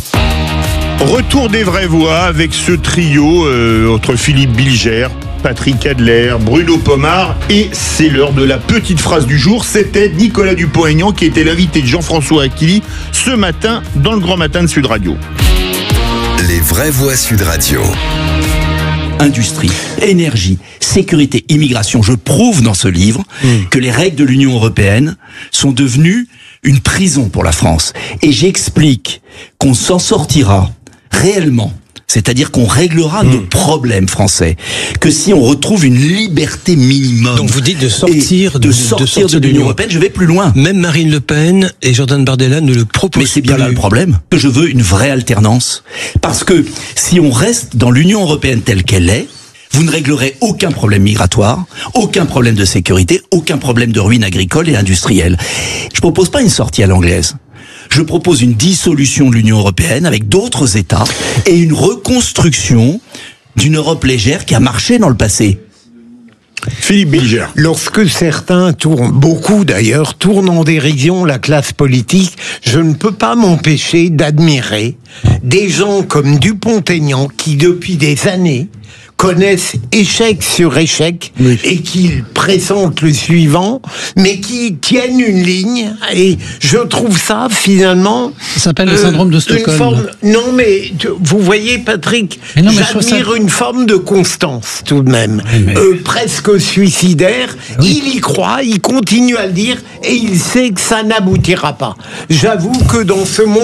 Retour des vraies voix avec ce trio euh, entre Philippe Bilger, Patrick Adler, Bruno Pomar, et c'est l'heure de la petite phrase du jour. C'était Nicolas Dupont-Aignan qui était l'invité de Jean-François Aquili ce matin dans le Grand Matin de Sud Radio. Les vraies voix Sud Radio. Industrie, énergie, sécurité, immigration. Je prouve dans ce livre mmh. que les règles de l'Union européenne sont devenues une prison pour la France. Et j'explique qu'on s'en sortira réellement, c'est-à-dire qu'on réglera mmh. nos problèmes français, que si on retrouve une liberté minimum. Donc vous dites de sortir de, de, sortir de, sortir de l'Union européenne, je vais plus loin. Même Marine Le Pen et Jordan Bardella ne le proposent pas. Mais c'est bien plus. là le problème, que je veux une vraie alternance. Parce que si on reste dans l'Union européenne telle qu'elle est, vous ne réglerez aucun problème migratoire, aucun problème de sécurité, aucun problème de ruine agricole et industrielle. Je propose pas une sortie à l'anglaise. Je propose une dissolution de l'Union européenne avec d'autres États et une reconstruction d'une Europe légère qui a marché dans le passé. Philippe Bilger. Lorsque certains tournent, beaucoup d'ailleurs, tournent en dérision la classe politique, je ne peux pas m'empêcher d'admirer des gens comme Dupont-Aignan qui, depuis des années, connaissent échec sur échec oui. et qui pressentent le suivant, mais qui tiennent une ligne. Et je trouve ça, finalement... Ça s'appelle euh, le syndrome de Stockholm. Forme, non, mais vous voyez, Patrick, non, j'admire ça... une forme de constance, tout de même. Oui, mais... euh, presque suicidaire. Oui. Il y croit, il continue à le dire, et il sait que ça n'aboutira pas. J'avoue que dans ce monde...